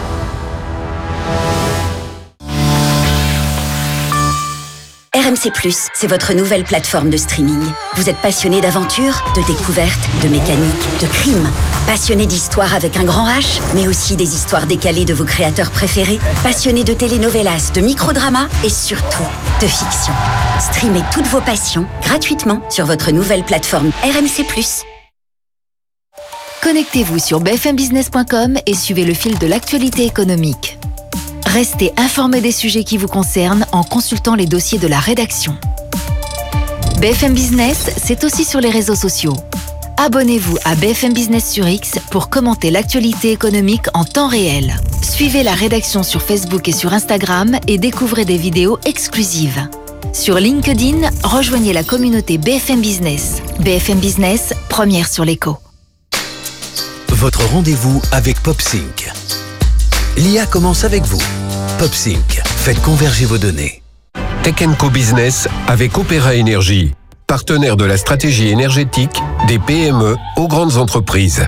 R M C plus, c'est votre nouvelle plateforme de streaming. Vous êtes passionné d'aventure, de découverte, de mécanique, de crime. Passionné d'histoire avec un grand H, mais aussi des histoires décalées de vos créateurs préférés. Passionné de telenovelas, de microdramas et surtout de fiction. Streamez toutes vos passions gratuitement sur votre nouvelle plateforme R M C plus. Connectez-vous sur b f m business point com et suivez le fil de l'actualité économique. Restez informé des sujets qui vous concernent en consultant les dossiers de la rédaction. B F M Business, c'est aussi sur les réseaux sociaux. Abonnez-vous à B F M Business sur X pour commenter l'actualité économique en temps réel. Suivez la rédaction sur Facebook et sur Instagram et découvrez des vidéos exclusives. Sur LinkedIn, rejoignez la communauté B F M Business. B F M Business, première sur l'écho. Votre rendez-vous avec PopSync. L'I A commence avec vous. PopSync, faites converger vos données. Tech and Co Business avec Opéra Énergie, partenaire de la stratégie énergétique des P M E aux grandes entreprises.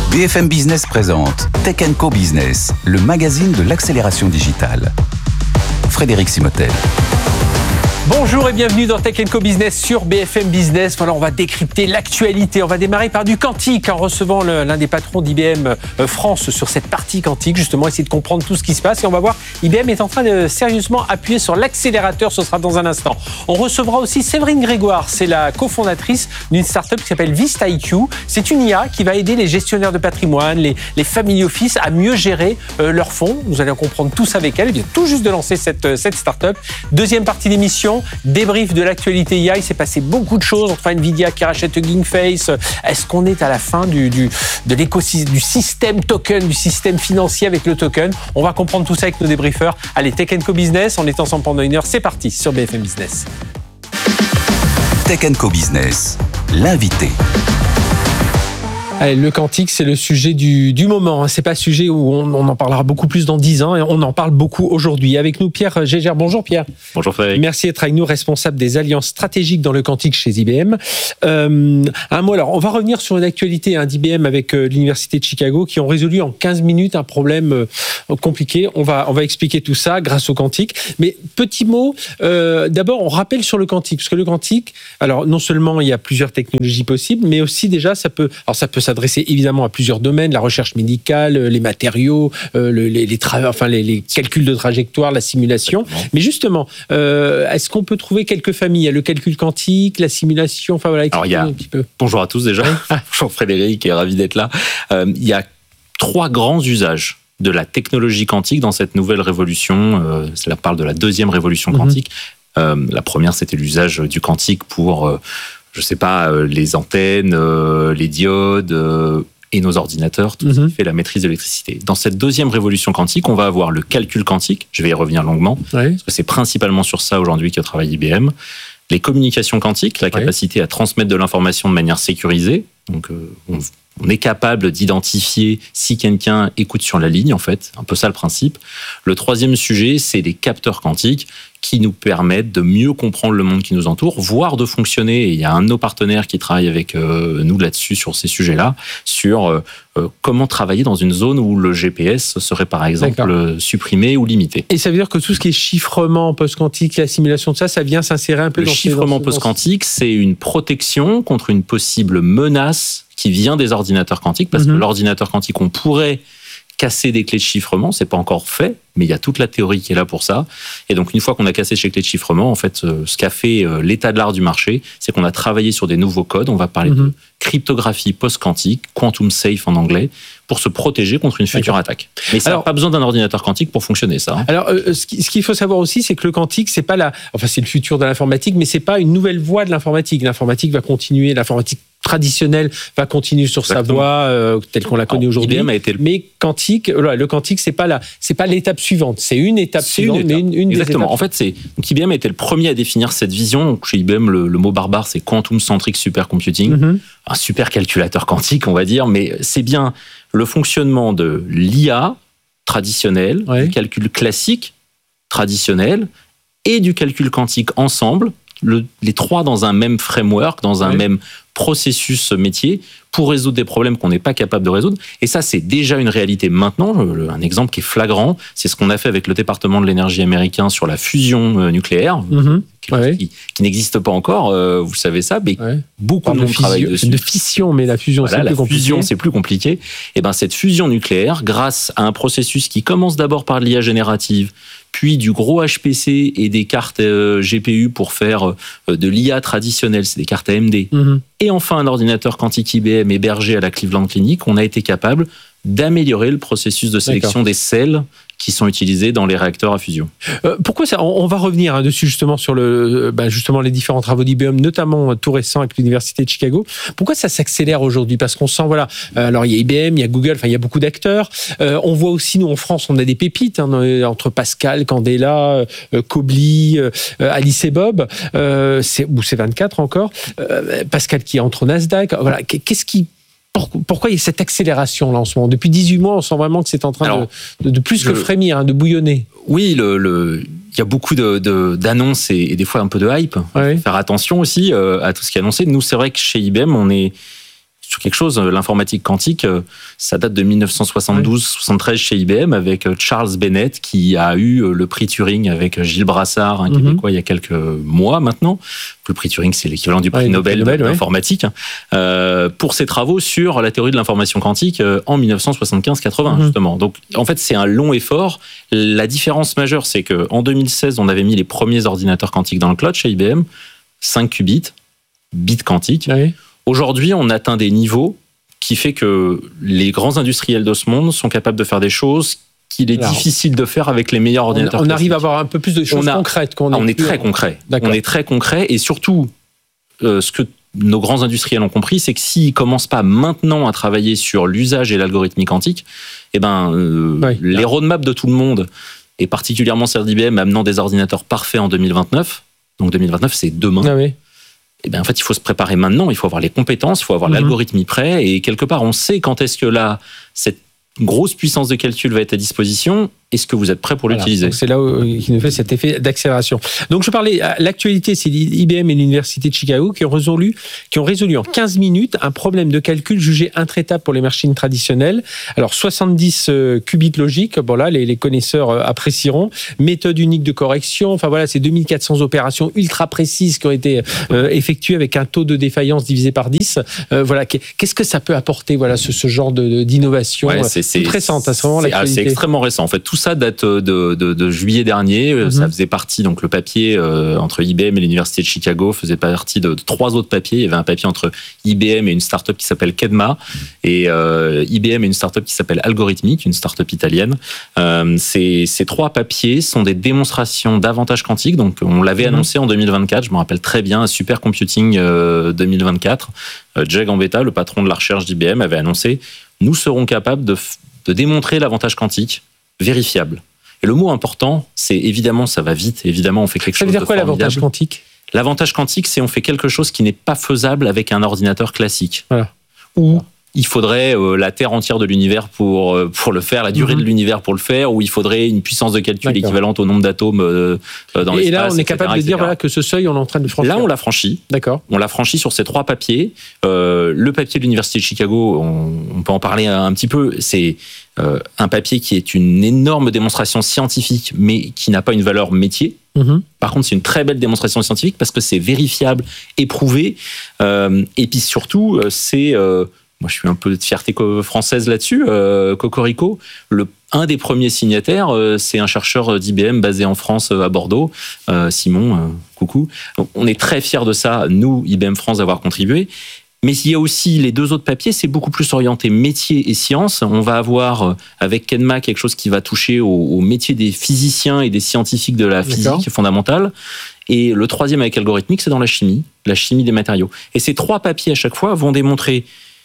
B F M Business présente Tech and Co Business, le magazine de l'accélération digitale. Frédéric Simotel. Bonjour et bienvenue dans Tech and Co Business sur B F M Business. Voilà, on va décrypter l'actualité. On va démarrer par du quantique en recevant le, l'un des patrons d'I B M France sur cette partie quantique, justement, essayer de comprendre tout ce qui se passe. Et on va voir, I B M est en train de sérieusement appuyer sur l'accélérateur. Ce sera dans un instant. On recevra aussi Séverine Grégoire. C'est la cofondatrice d'une start-up qui s'appelle VistaIQ. C'est une I A qui va aider les gestionnaires de patrimoine, les, les family office à mieux gérer euh, leurs fonds. Vous allez en comprendre tous avec elle. Elle vient tout juste de lancer cette, cette start-up. Deuxième partie d'émission. Débrief de l'actualité I A, il s'est passé beaucoup de choses. Enfin, Nvidia qui rachète Hugging Face. Est-ce qu'on est à la fin du, du, de l'écosystème, du système token, du système financier avec le token? On va comprendre tout ça avec nos débriefeurs. Allez, Tech and Co Business, on est ensemble pendant une heure. C'est parti sur B F M Business. Tech and Co Business, l'invité. Allez, le quantique, c'est le sujet du, du moment. C'est pas un sujet où on, on en parlera beaucoup plus dans dix ans et on en parle beaucoup aujourd'hui. Avec nous, Pierre Gégère. Bonjour Pierre. Bonjour Frédéric. Merci d'être avec nous, responsable des alliances stratégiques dans le quantique chez I B M. Euh, un mot, alors, on va revenir sur une actualité hein, d'I B M avec euh, l'Université de Chicago qui ont résolu en quinze minutes un problème euh, compliqué. On va, on va expliquer tout ça grâce au quantique. Mais petit mot, euh, d'abord, on rappelle sur le quantique, parce que le quantique, alors non seulement il y a plusieurs technologies possibles, mais aussi déjà, ça peut, alors ça peut s'adresser évidemment à plusieurs domaines, la recherche médicale, les matériaux, euh, les, les, tra- enfin, les, les calculs de trajectoire, la simulation. Exactement. Mais justement, euh, est-ce qu'on peut trouver quelques familles? Il y a le calcul quantique, la simulation, enfin voilà. Alors, il y a... un petit peu. Bonjour à tous déjà. Bonjour Frédéric, et ravi d'être là. Euh, il y a trois grands usages de la technologie quantique dans cette nouvelle révolution. Euh, cela parle de la deuxième révolution quantique. Mm-hmm. Euh, la première, c'était l'usage du quantique pour... Euh, je sais pas, euh, les antennes, euh, les diodes euh, et nos ordinateurs, tout mm-hmm. ce qui fait la maîtrise de l'électricité. Dans cette deuxième révolution quantique, on va avoir le calcul quantique, je vais y revenir longuement, oui. parce que c'est principalement sur ça aujourd'hui que travaille I B M. Les communications quantiques, la capacité oui. à transmettre de l'information de manière sécurisée. Donc, euh, on, on est capable d'identifier si quelqu'un écoute sur la ligne, en fait. Un peu ça le principe. Le troisième sujet, c'est les capteurs quantiques qui nous permettent de mieux comprendre le monde qui nous entoure, voire de fonctionner. Et il y a un de nos partenaires qui travaille avec euh, nous là-dessus, sur ces sujets-là, sur euh, euh, comment travailler dans une zone où le G P S serait par exemple D'accord. supprimé ou limité. Et ça veut dire que tout ce qui est chiffrement post-quantique, la simulation de ça, ça vient s'insérer un peu le dans Le chiffrement ces, post-quantique, c'est une protection contre une possible menace qui vient des ordinateurs quantiques, parce mm-hmm. que l'ordinateur quantique, on pourrait casser des clés de chiffrement, c'est pas encore fait, mais il y a toute la théorie qui est là pour ça. Et donc, une fois qu'on a cassé ces clés de chiffrement, en fait, ce qu'a fait l'état de l'art du marché, c'est qu'on a travaillé sur des nouveaux codes. On va parler mm-hmm. de cryptographie post-quantique, quantum safe en anglais, pour se protéger contre une future D'accord. attaque. Mais ça n'a pas besoin d'un ordinateur quantique pour fonctionner, ça. Hein. Alors, euh, ce qu'il faut savoir aussi, c'est que le quantique, c'est pas la, enfin, c'est le futur de l'informatique, mais c'est pas une nouvelle voie de l'informatique. L'informatique va continuer, l'informatique traditionnelle va continuer sur Exactement. sa voie euh, telle qu'on la connaît Alors, aujourd'hui. I B M a été le... Mais quantique, le quantique, c'est pas la, c'est pas l'étape suivante. C'est une étape c'est suivante, une étape. mais une, une Exactement. des étapes. En fait, c'est donc I B M a été le premier à définir cette vision. Donc, chez I B M, le, le mot barbare, c'est quantum centric supercomputing, mm-hmm. un super calculateur quantique, on va dire. Mais c'est bien le fonctionnement de l'I A traditionnel, ouais. du calcul classique traditionnel et du calcul quantique ensemble. Le, les trois dans un même framework, dans un ouais. même processus métier, pour résoudre des problèmes qu'on n'est pas capable de résoudre. Et ça, c'est déjà une réalité maintenant. Un exemple qui est flagrant, c'est ce qu'on a fait avec le département de l'énergie américain sur la fusion nucléaire, mmh. ouais. qui, qui n'existe pas encore, euh, vous savez ça, mais ouais. beaucoup de monde travaille dessus. De fission, mais la fusion, voilà, c'est la plus compliqué. fusion, c'est plus compliqué. Et ben, cette fusion nucléaire, grâce à un processus qui commence d'abord par l'I A générative, puis du gros H P C et des cartes euh, G P U pour faire euh, de l'I A traditionnelle, c'est des cartes A M D, mmh. et enfin un ordinateur quantique I B M hébergé à la Cleveland Clinic, on a été capable d'améliorer le processus de sélection D'accord. des sels qui sont utilisés dans les réacteurs à fusion. Euh, pourquoi ça? On va revenir hein, dessus justement sur le, bah, justement les différents travaux d'I B M, notamment tout récent avec l'Université de Chicago. Pourquoi ça s'accélère aujourd'hui? Parce qu'on sent, voilà, euh, alors il y a I B M, il y a Google, enfin il y a beaucoup d'acteurs. Euh, on voit aussi, nous en France, on a des pépites hein, entre Pascal, Candela, euh, Kobli, euh, Alice et Bob, euh, c'est, ou c'est vingt-quatre encore. Euh, Pascal qui entre au Nasdaq. Voilà, qu'est-ce qui Pourquoi il y a cette accélération là en ce moment? Depuis dix-huit mois, on sent vraiment que c'est en train Alors, de, de, de plus je, que frémir, hein, de bouillonner. Oui, le, le, il y a beaucoup de, de, d'annonces et, et des fois un peu de hype. Ouais. Faire attention aussi euh, à tout ce qui est annoncé. Nous, c'est vrai que chez I B M, on est sur quelque chose. L'informatique quantique, ça date de dix-neuf cent soixante-douze soixante-treize chez I B M avec Charles Bennett qui a eu le prix Turing avec Gilles Brassard, un Québécois, mm-hmm. il y a quelques mois maintenant. Le prix Turing, c'est l'équivalent du prix ouais, Nobel, Nobel d'informatique, ouais. euh, pour ses travaux sur la théorie de l'information quantique en dix-neuf cent soixante-quinze quatre-vingts, mm-hmm. justement. Donc, en fait, c'est un long effort. La différence majeure, c'est qu'en deux mille seize, on avait mis les premiers ordinateurs quantiques dans le cloud chez I B M, cinq qubits, bits quantiques. Oui. Aujourd'hui, on atteint des niveaux qui fait que les grands industriels de ce monde sont capables de faire des choses qu'il est Alors, difficile de faire avec les meilleurs ordinateurs. On, on arrive à avoir un peu plus de choses on a, concrètes. Qu'on ah, on est très concret. D'accord. On est très concret et surtout, euh, ce que nos grands industriels ont compris, c'est que s'ils commencent pas maintenant à travailler sur l'usage et l'algorithmie quantique, eh ben, euh, oui. les roadmaps de tout le monde, et particulièrement celle d'I B M amenant des ordinateurs parfaits en deux mille vingt-neuf, donc deux mille vingt-neuf, c'est demain. Ah oui. Eh bien, en fait, il faut se préparer maintenant, il faut avoir les compétences, il faut avoir mm-hmm. l'algorithmie prêt, et quelque part, on sait quand est-ce que là, cette grosse puissance de calcul va être à disposition. Est-ce que vous êtes prêt pour voilà, l'utiliser ? Donc c'est là où il nous fait cet effet d'accélération. Donc je parlais, l'actualité, c'est I B M et l'Université de Chicago qui ont résolu, qui ont résolu en quinze minutes un problème de calcul jugé intraitable pour les machines traditionnelles. Alors soixante-dix euh, qubits logiques, bon là les, les connaisseurs euh, apprécieront. Méthode unique de correction, enfin voilà, c'est deux mille quatre cents opérations ultra précises qui ont été euh, effectuées avec un taux de défaillance divisé par dix. Euh, voilà, qu'est-ce que ça peut apporter, voilà, ce, ce genre de, d'innovation ouais, c'est, c'est, récente, c'est, c'est vraiment l'actualité. C'est extrêmement récent. En fait, tout ça date de, de, de juillet dernier. Mm-hmm. Ça faisait partie, donc le papier euh, entre I B M et l'Université de Chicago faisait partie de, de trois autres papiers. Il y avait un papier entre I B M et une start-up qui s'appelle Kedma, et euh, I B M et une start-up qui s'appelle Algorithmic, une start-up italienne. Euh, ces, ces trois papiers sont des démonstrations d'avantages quantiques. Donc, on l'avait mm-hmm. annoncé en deux mille vingt-quatre. Je me rappelle très bien, Super Computing euh, deux mille vingt-quatre. Euh, Jay Gambetta, le patron de la recherche d'I B M, avait annoncé « Nous serons capables de, de démontrer l'avantage quantique vérifiable ». Et le mot important, c'est évidemment, ça va vite, évidemment, on fait quelque ça chose de formidable. Ça veut dire quoi l'avantage quantique ? L'avantage quantique, c'est on fait quelque chose qui n'est pas faisable avec un ordinateur classique. Voilà. Ou il faudrait euh, la Terre entière de l'univers pour, euh, pour le faire, la durée mm-hmm. de l'univers pour le faire, ou il faudrait une puissance de calcul D'accord. équivalente au nombre d'atomes euh, dans l'espace. Et là, on est et cetera, capable de dire voilà, que ce seuil, on est en train de franchir. Là, on l'a franchi. D'accord. On l'a franchi sur ces trois papiers. Euh, le papier de l'Université de Chicago, on, on peut en parler un, un petit peu, c'est euh, un papier qui est une énorme démonstration scientifique, mais qui n'a pas une valeur métier. Mmh. Par contre, c'est une très belle démonstration scientifique parce que c'est vérifiable, éprouvé. Euh, et puis surtout, c'est... Euh, moi, je suis un peu de fierté française là-dessus. Euh, Cocorico, le, un des premiers signataires, euh, c'est un chercheur d'I B M basé en France, euh, à Bordeaux, euh, Simon, euh, coucou. Donc, on est très fiers de ça, nous, I B M France, d'avoir contribué. Mais il y a aussi les deux autres papiers, c'est beaucoup plus orienté métier et science. On va avoir, avec Kedma, quelque chose qui va toucher au, au métier des physiciens et des scientifiques de la physique D'accord. fondamentale. Et le troisième, avec Algorithmic, c'est dans la chimie, la chimie des matériaux. Et ces trois papiers, à chaque fois, vont démontrer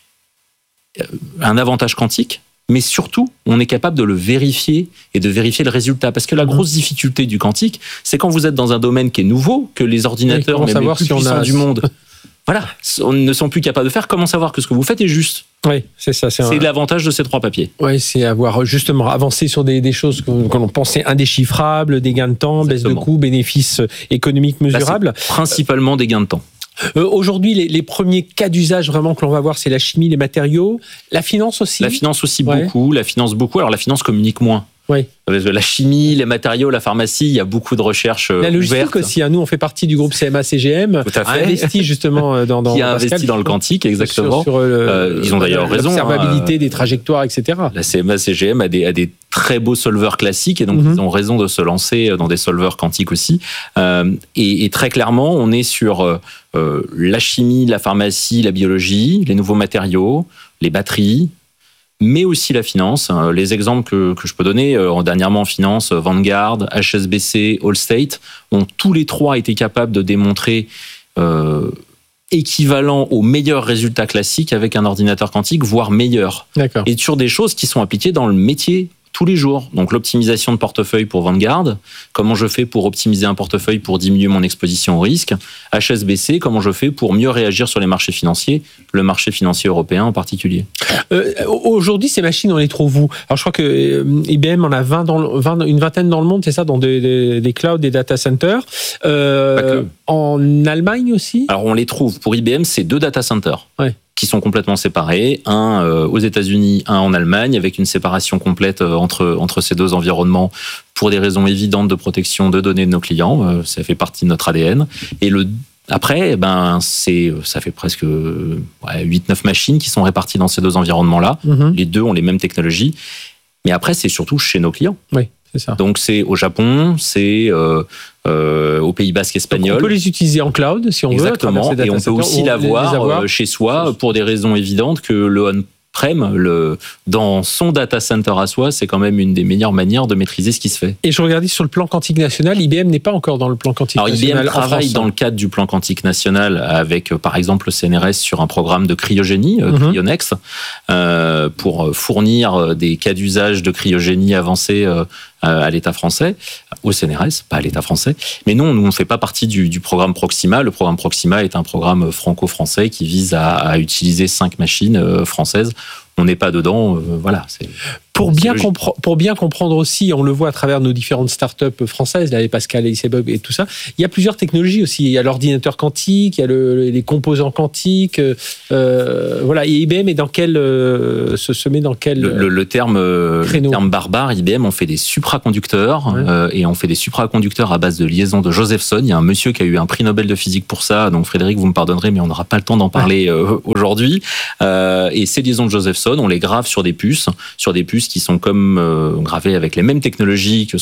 un avantage quantique, mais surtout, on est capable de le vérifier et de vérifier le résultat. Parce que la grosse difficulté du quantique, c'est quand vous êtes dans un domaine qui est nouveau, que les ordinateurs, même les plus si puissants a... du monde, voilà, ne sont plus capables de faire. Comment savoir que ce que vous faites est juste ? Oui, c'est ça. C'est, c'est un... l'avantage de ces trois papiers. Oui, c'est avoir justement avancé sur des, des choses qu'on, qu'on pensait indéchiffrables, des gains de temps, Exactement. Baisse de coûts, bénéfices économiques mesurables. Là, c'est principalement des gains de temps. Euh, aujourd'hui, les, les premiers cas d'usage vraiment que l'on va voir, c'est la chimie, les matériaux, la finance aussi. La finance aussi ouais. beaucoup, la finance beaucoup. Alors la finance communique moins. Oui. La chimie, les matériaux, la pharmacie, il y a beaucoup de recherches ouvertes. La logistique aussi. Hein. Nous, on fait partie du groupe C M A C G M. Tout à fait. A investi justement dans, dans qui a Pascal, investi dans le quantique, exactement. Sur, sur le, euh, ils ont d'ailleurs raison. L'observabilité hein. des trajectoires, et cetera. La C M A C G M a des, a des très beaux solveurs classiques et donc mm-hmm. ils ont raison de se lancer dans des solveurs quantiques aussi. Euh, et, et très clairement, on est sur euh, la chimie, la pharmacie, la biologie, les nouveaux matériaux, les batteries, mais aussi la finance. Les exemples que, que je peux donner, euh, dernièrement en finance, Vanguard, H S B C, Allstate, ont tous les trois été capables de démontrer euh, équivalent aux meilleurs résultats classiques avec un ordinateur quantique, voire meilleur. D'accord. Et sur des choses qui sont appliquées dans le métier tous les jours. Donc l'optimisation de portefeuille pour Vanguard, comment je fais pour optimiser un portefeuille pour diminuer mon exposition au risque. H S B C, comment je fais pour mieux réagir sur les marchés financiers, le marché financier européen en particulier. Euh, aujourd'hui, ces machines, on les trouve où ? Alors je crois que euh, I B M en a vingt dans le, vingt, une vingtaine dans le monde, c'est ça, dans des, des, des clouds, des data centers. Euh, en Allemagne aussi ? Alors on les trouve, pour I B M, c'est deux data centers. Ouais. qui sont complètement séparés, un euh, aux États-Unis, un en Allemagne, avec une séparation complète euh, entre entre ces deux environnements pour des raisons évidentes de protection de données de nos clients. Euh, ça fait partie de notre A D N. Et le après, ben c'est ça fait presque ouais, huit neuf machines qui sont réparties dans ces deux environnements-là. Mm-hmm. Les deux ont les mêmes technologies. Mais après, c'est surtout chez nos clients. Oui, c'est ça. Donc c'est au Japon, c'est euh, euh, au Pays Basque espagnol. Donc on peut les utiliser en cloud si on Exactement. veut. Et on peut aussi l'avoir chez soi pour des raisons évidentes que le on-prem, le, dans son data center à soi, c'est quand même une des meilleures manières de maîtriser ce qui se fait. Et je regardais sur le plan quantique national, I B M n'est pas encore dans le plan quantique Alors, national. I B M travaille dans le cadre du plan quantique national avec, par exemple, le C N R S sur un programme de cryogénie, mm-hmm. Cryonex, euh, pour fournir des cas d'usage de cryogénie avancée euh, à l'État français, au C N R S, pas à l'État français. Mais non, nous, on ne fait pas partie du, du programme Proxima. Le programme Proxima est un programme franco-français qui vise à, à utiliser cinq machines françaises. On n'est pas dedans, euh, voilà. C'est, pour, c'est bien compre- pour bien comprendre aussi, on le voit à travers nos différentes startups françaises, là, les Pascal, les Sebug et tout ça, il y a plusieurs technologies aussi. Il y a l'ordinateur quantique, il y a le, les composants quantiques. Euh, voilà. Et I B M est dans quel, euh, se, se met dans quel le, le, le, terme, le terme barbare, I B M, on fait des supraconducteurs, ouais. euh, et on fait des supraconducteurs à base de liaison de Josephson. Il y a un monsieur qui a eu un prix Nobel de physique pour ça, donc Frédéric, vous me pardonnerez, mais on n'aura pas le temps d'en parler ouais. euh, aujourd'hui. Euh, et ces liaisons de Josephson, on les grave sur des puces, sur des puces qui sont comme euh, gravées avec les mêmes technologies que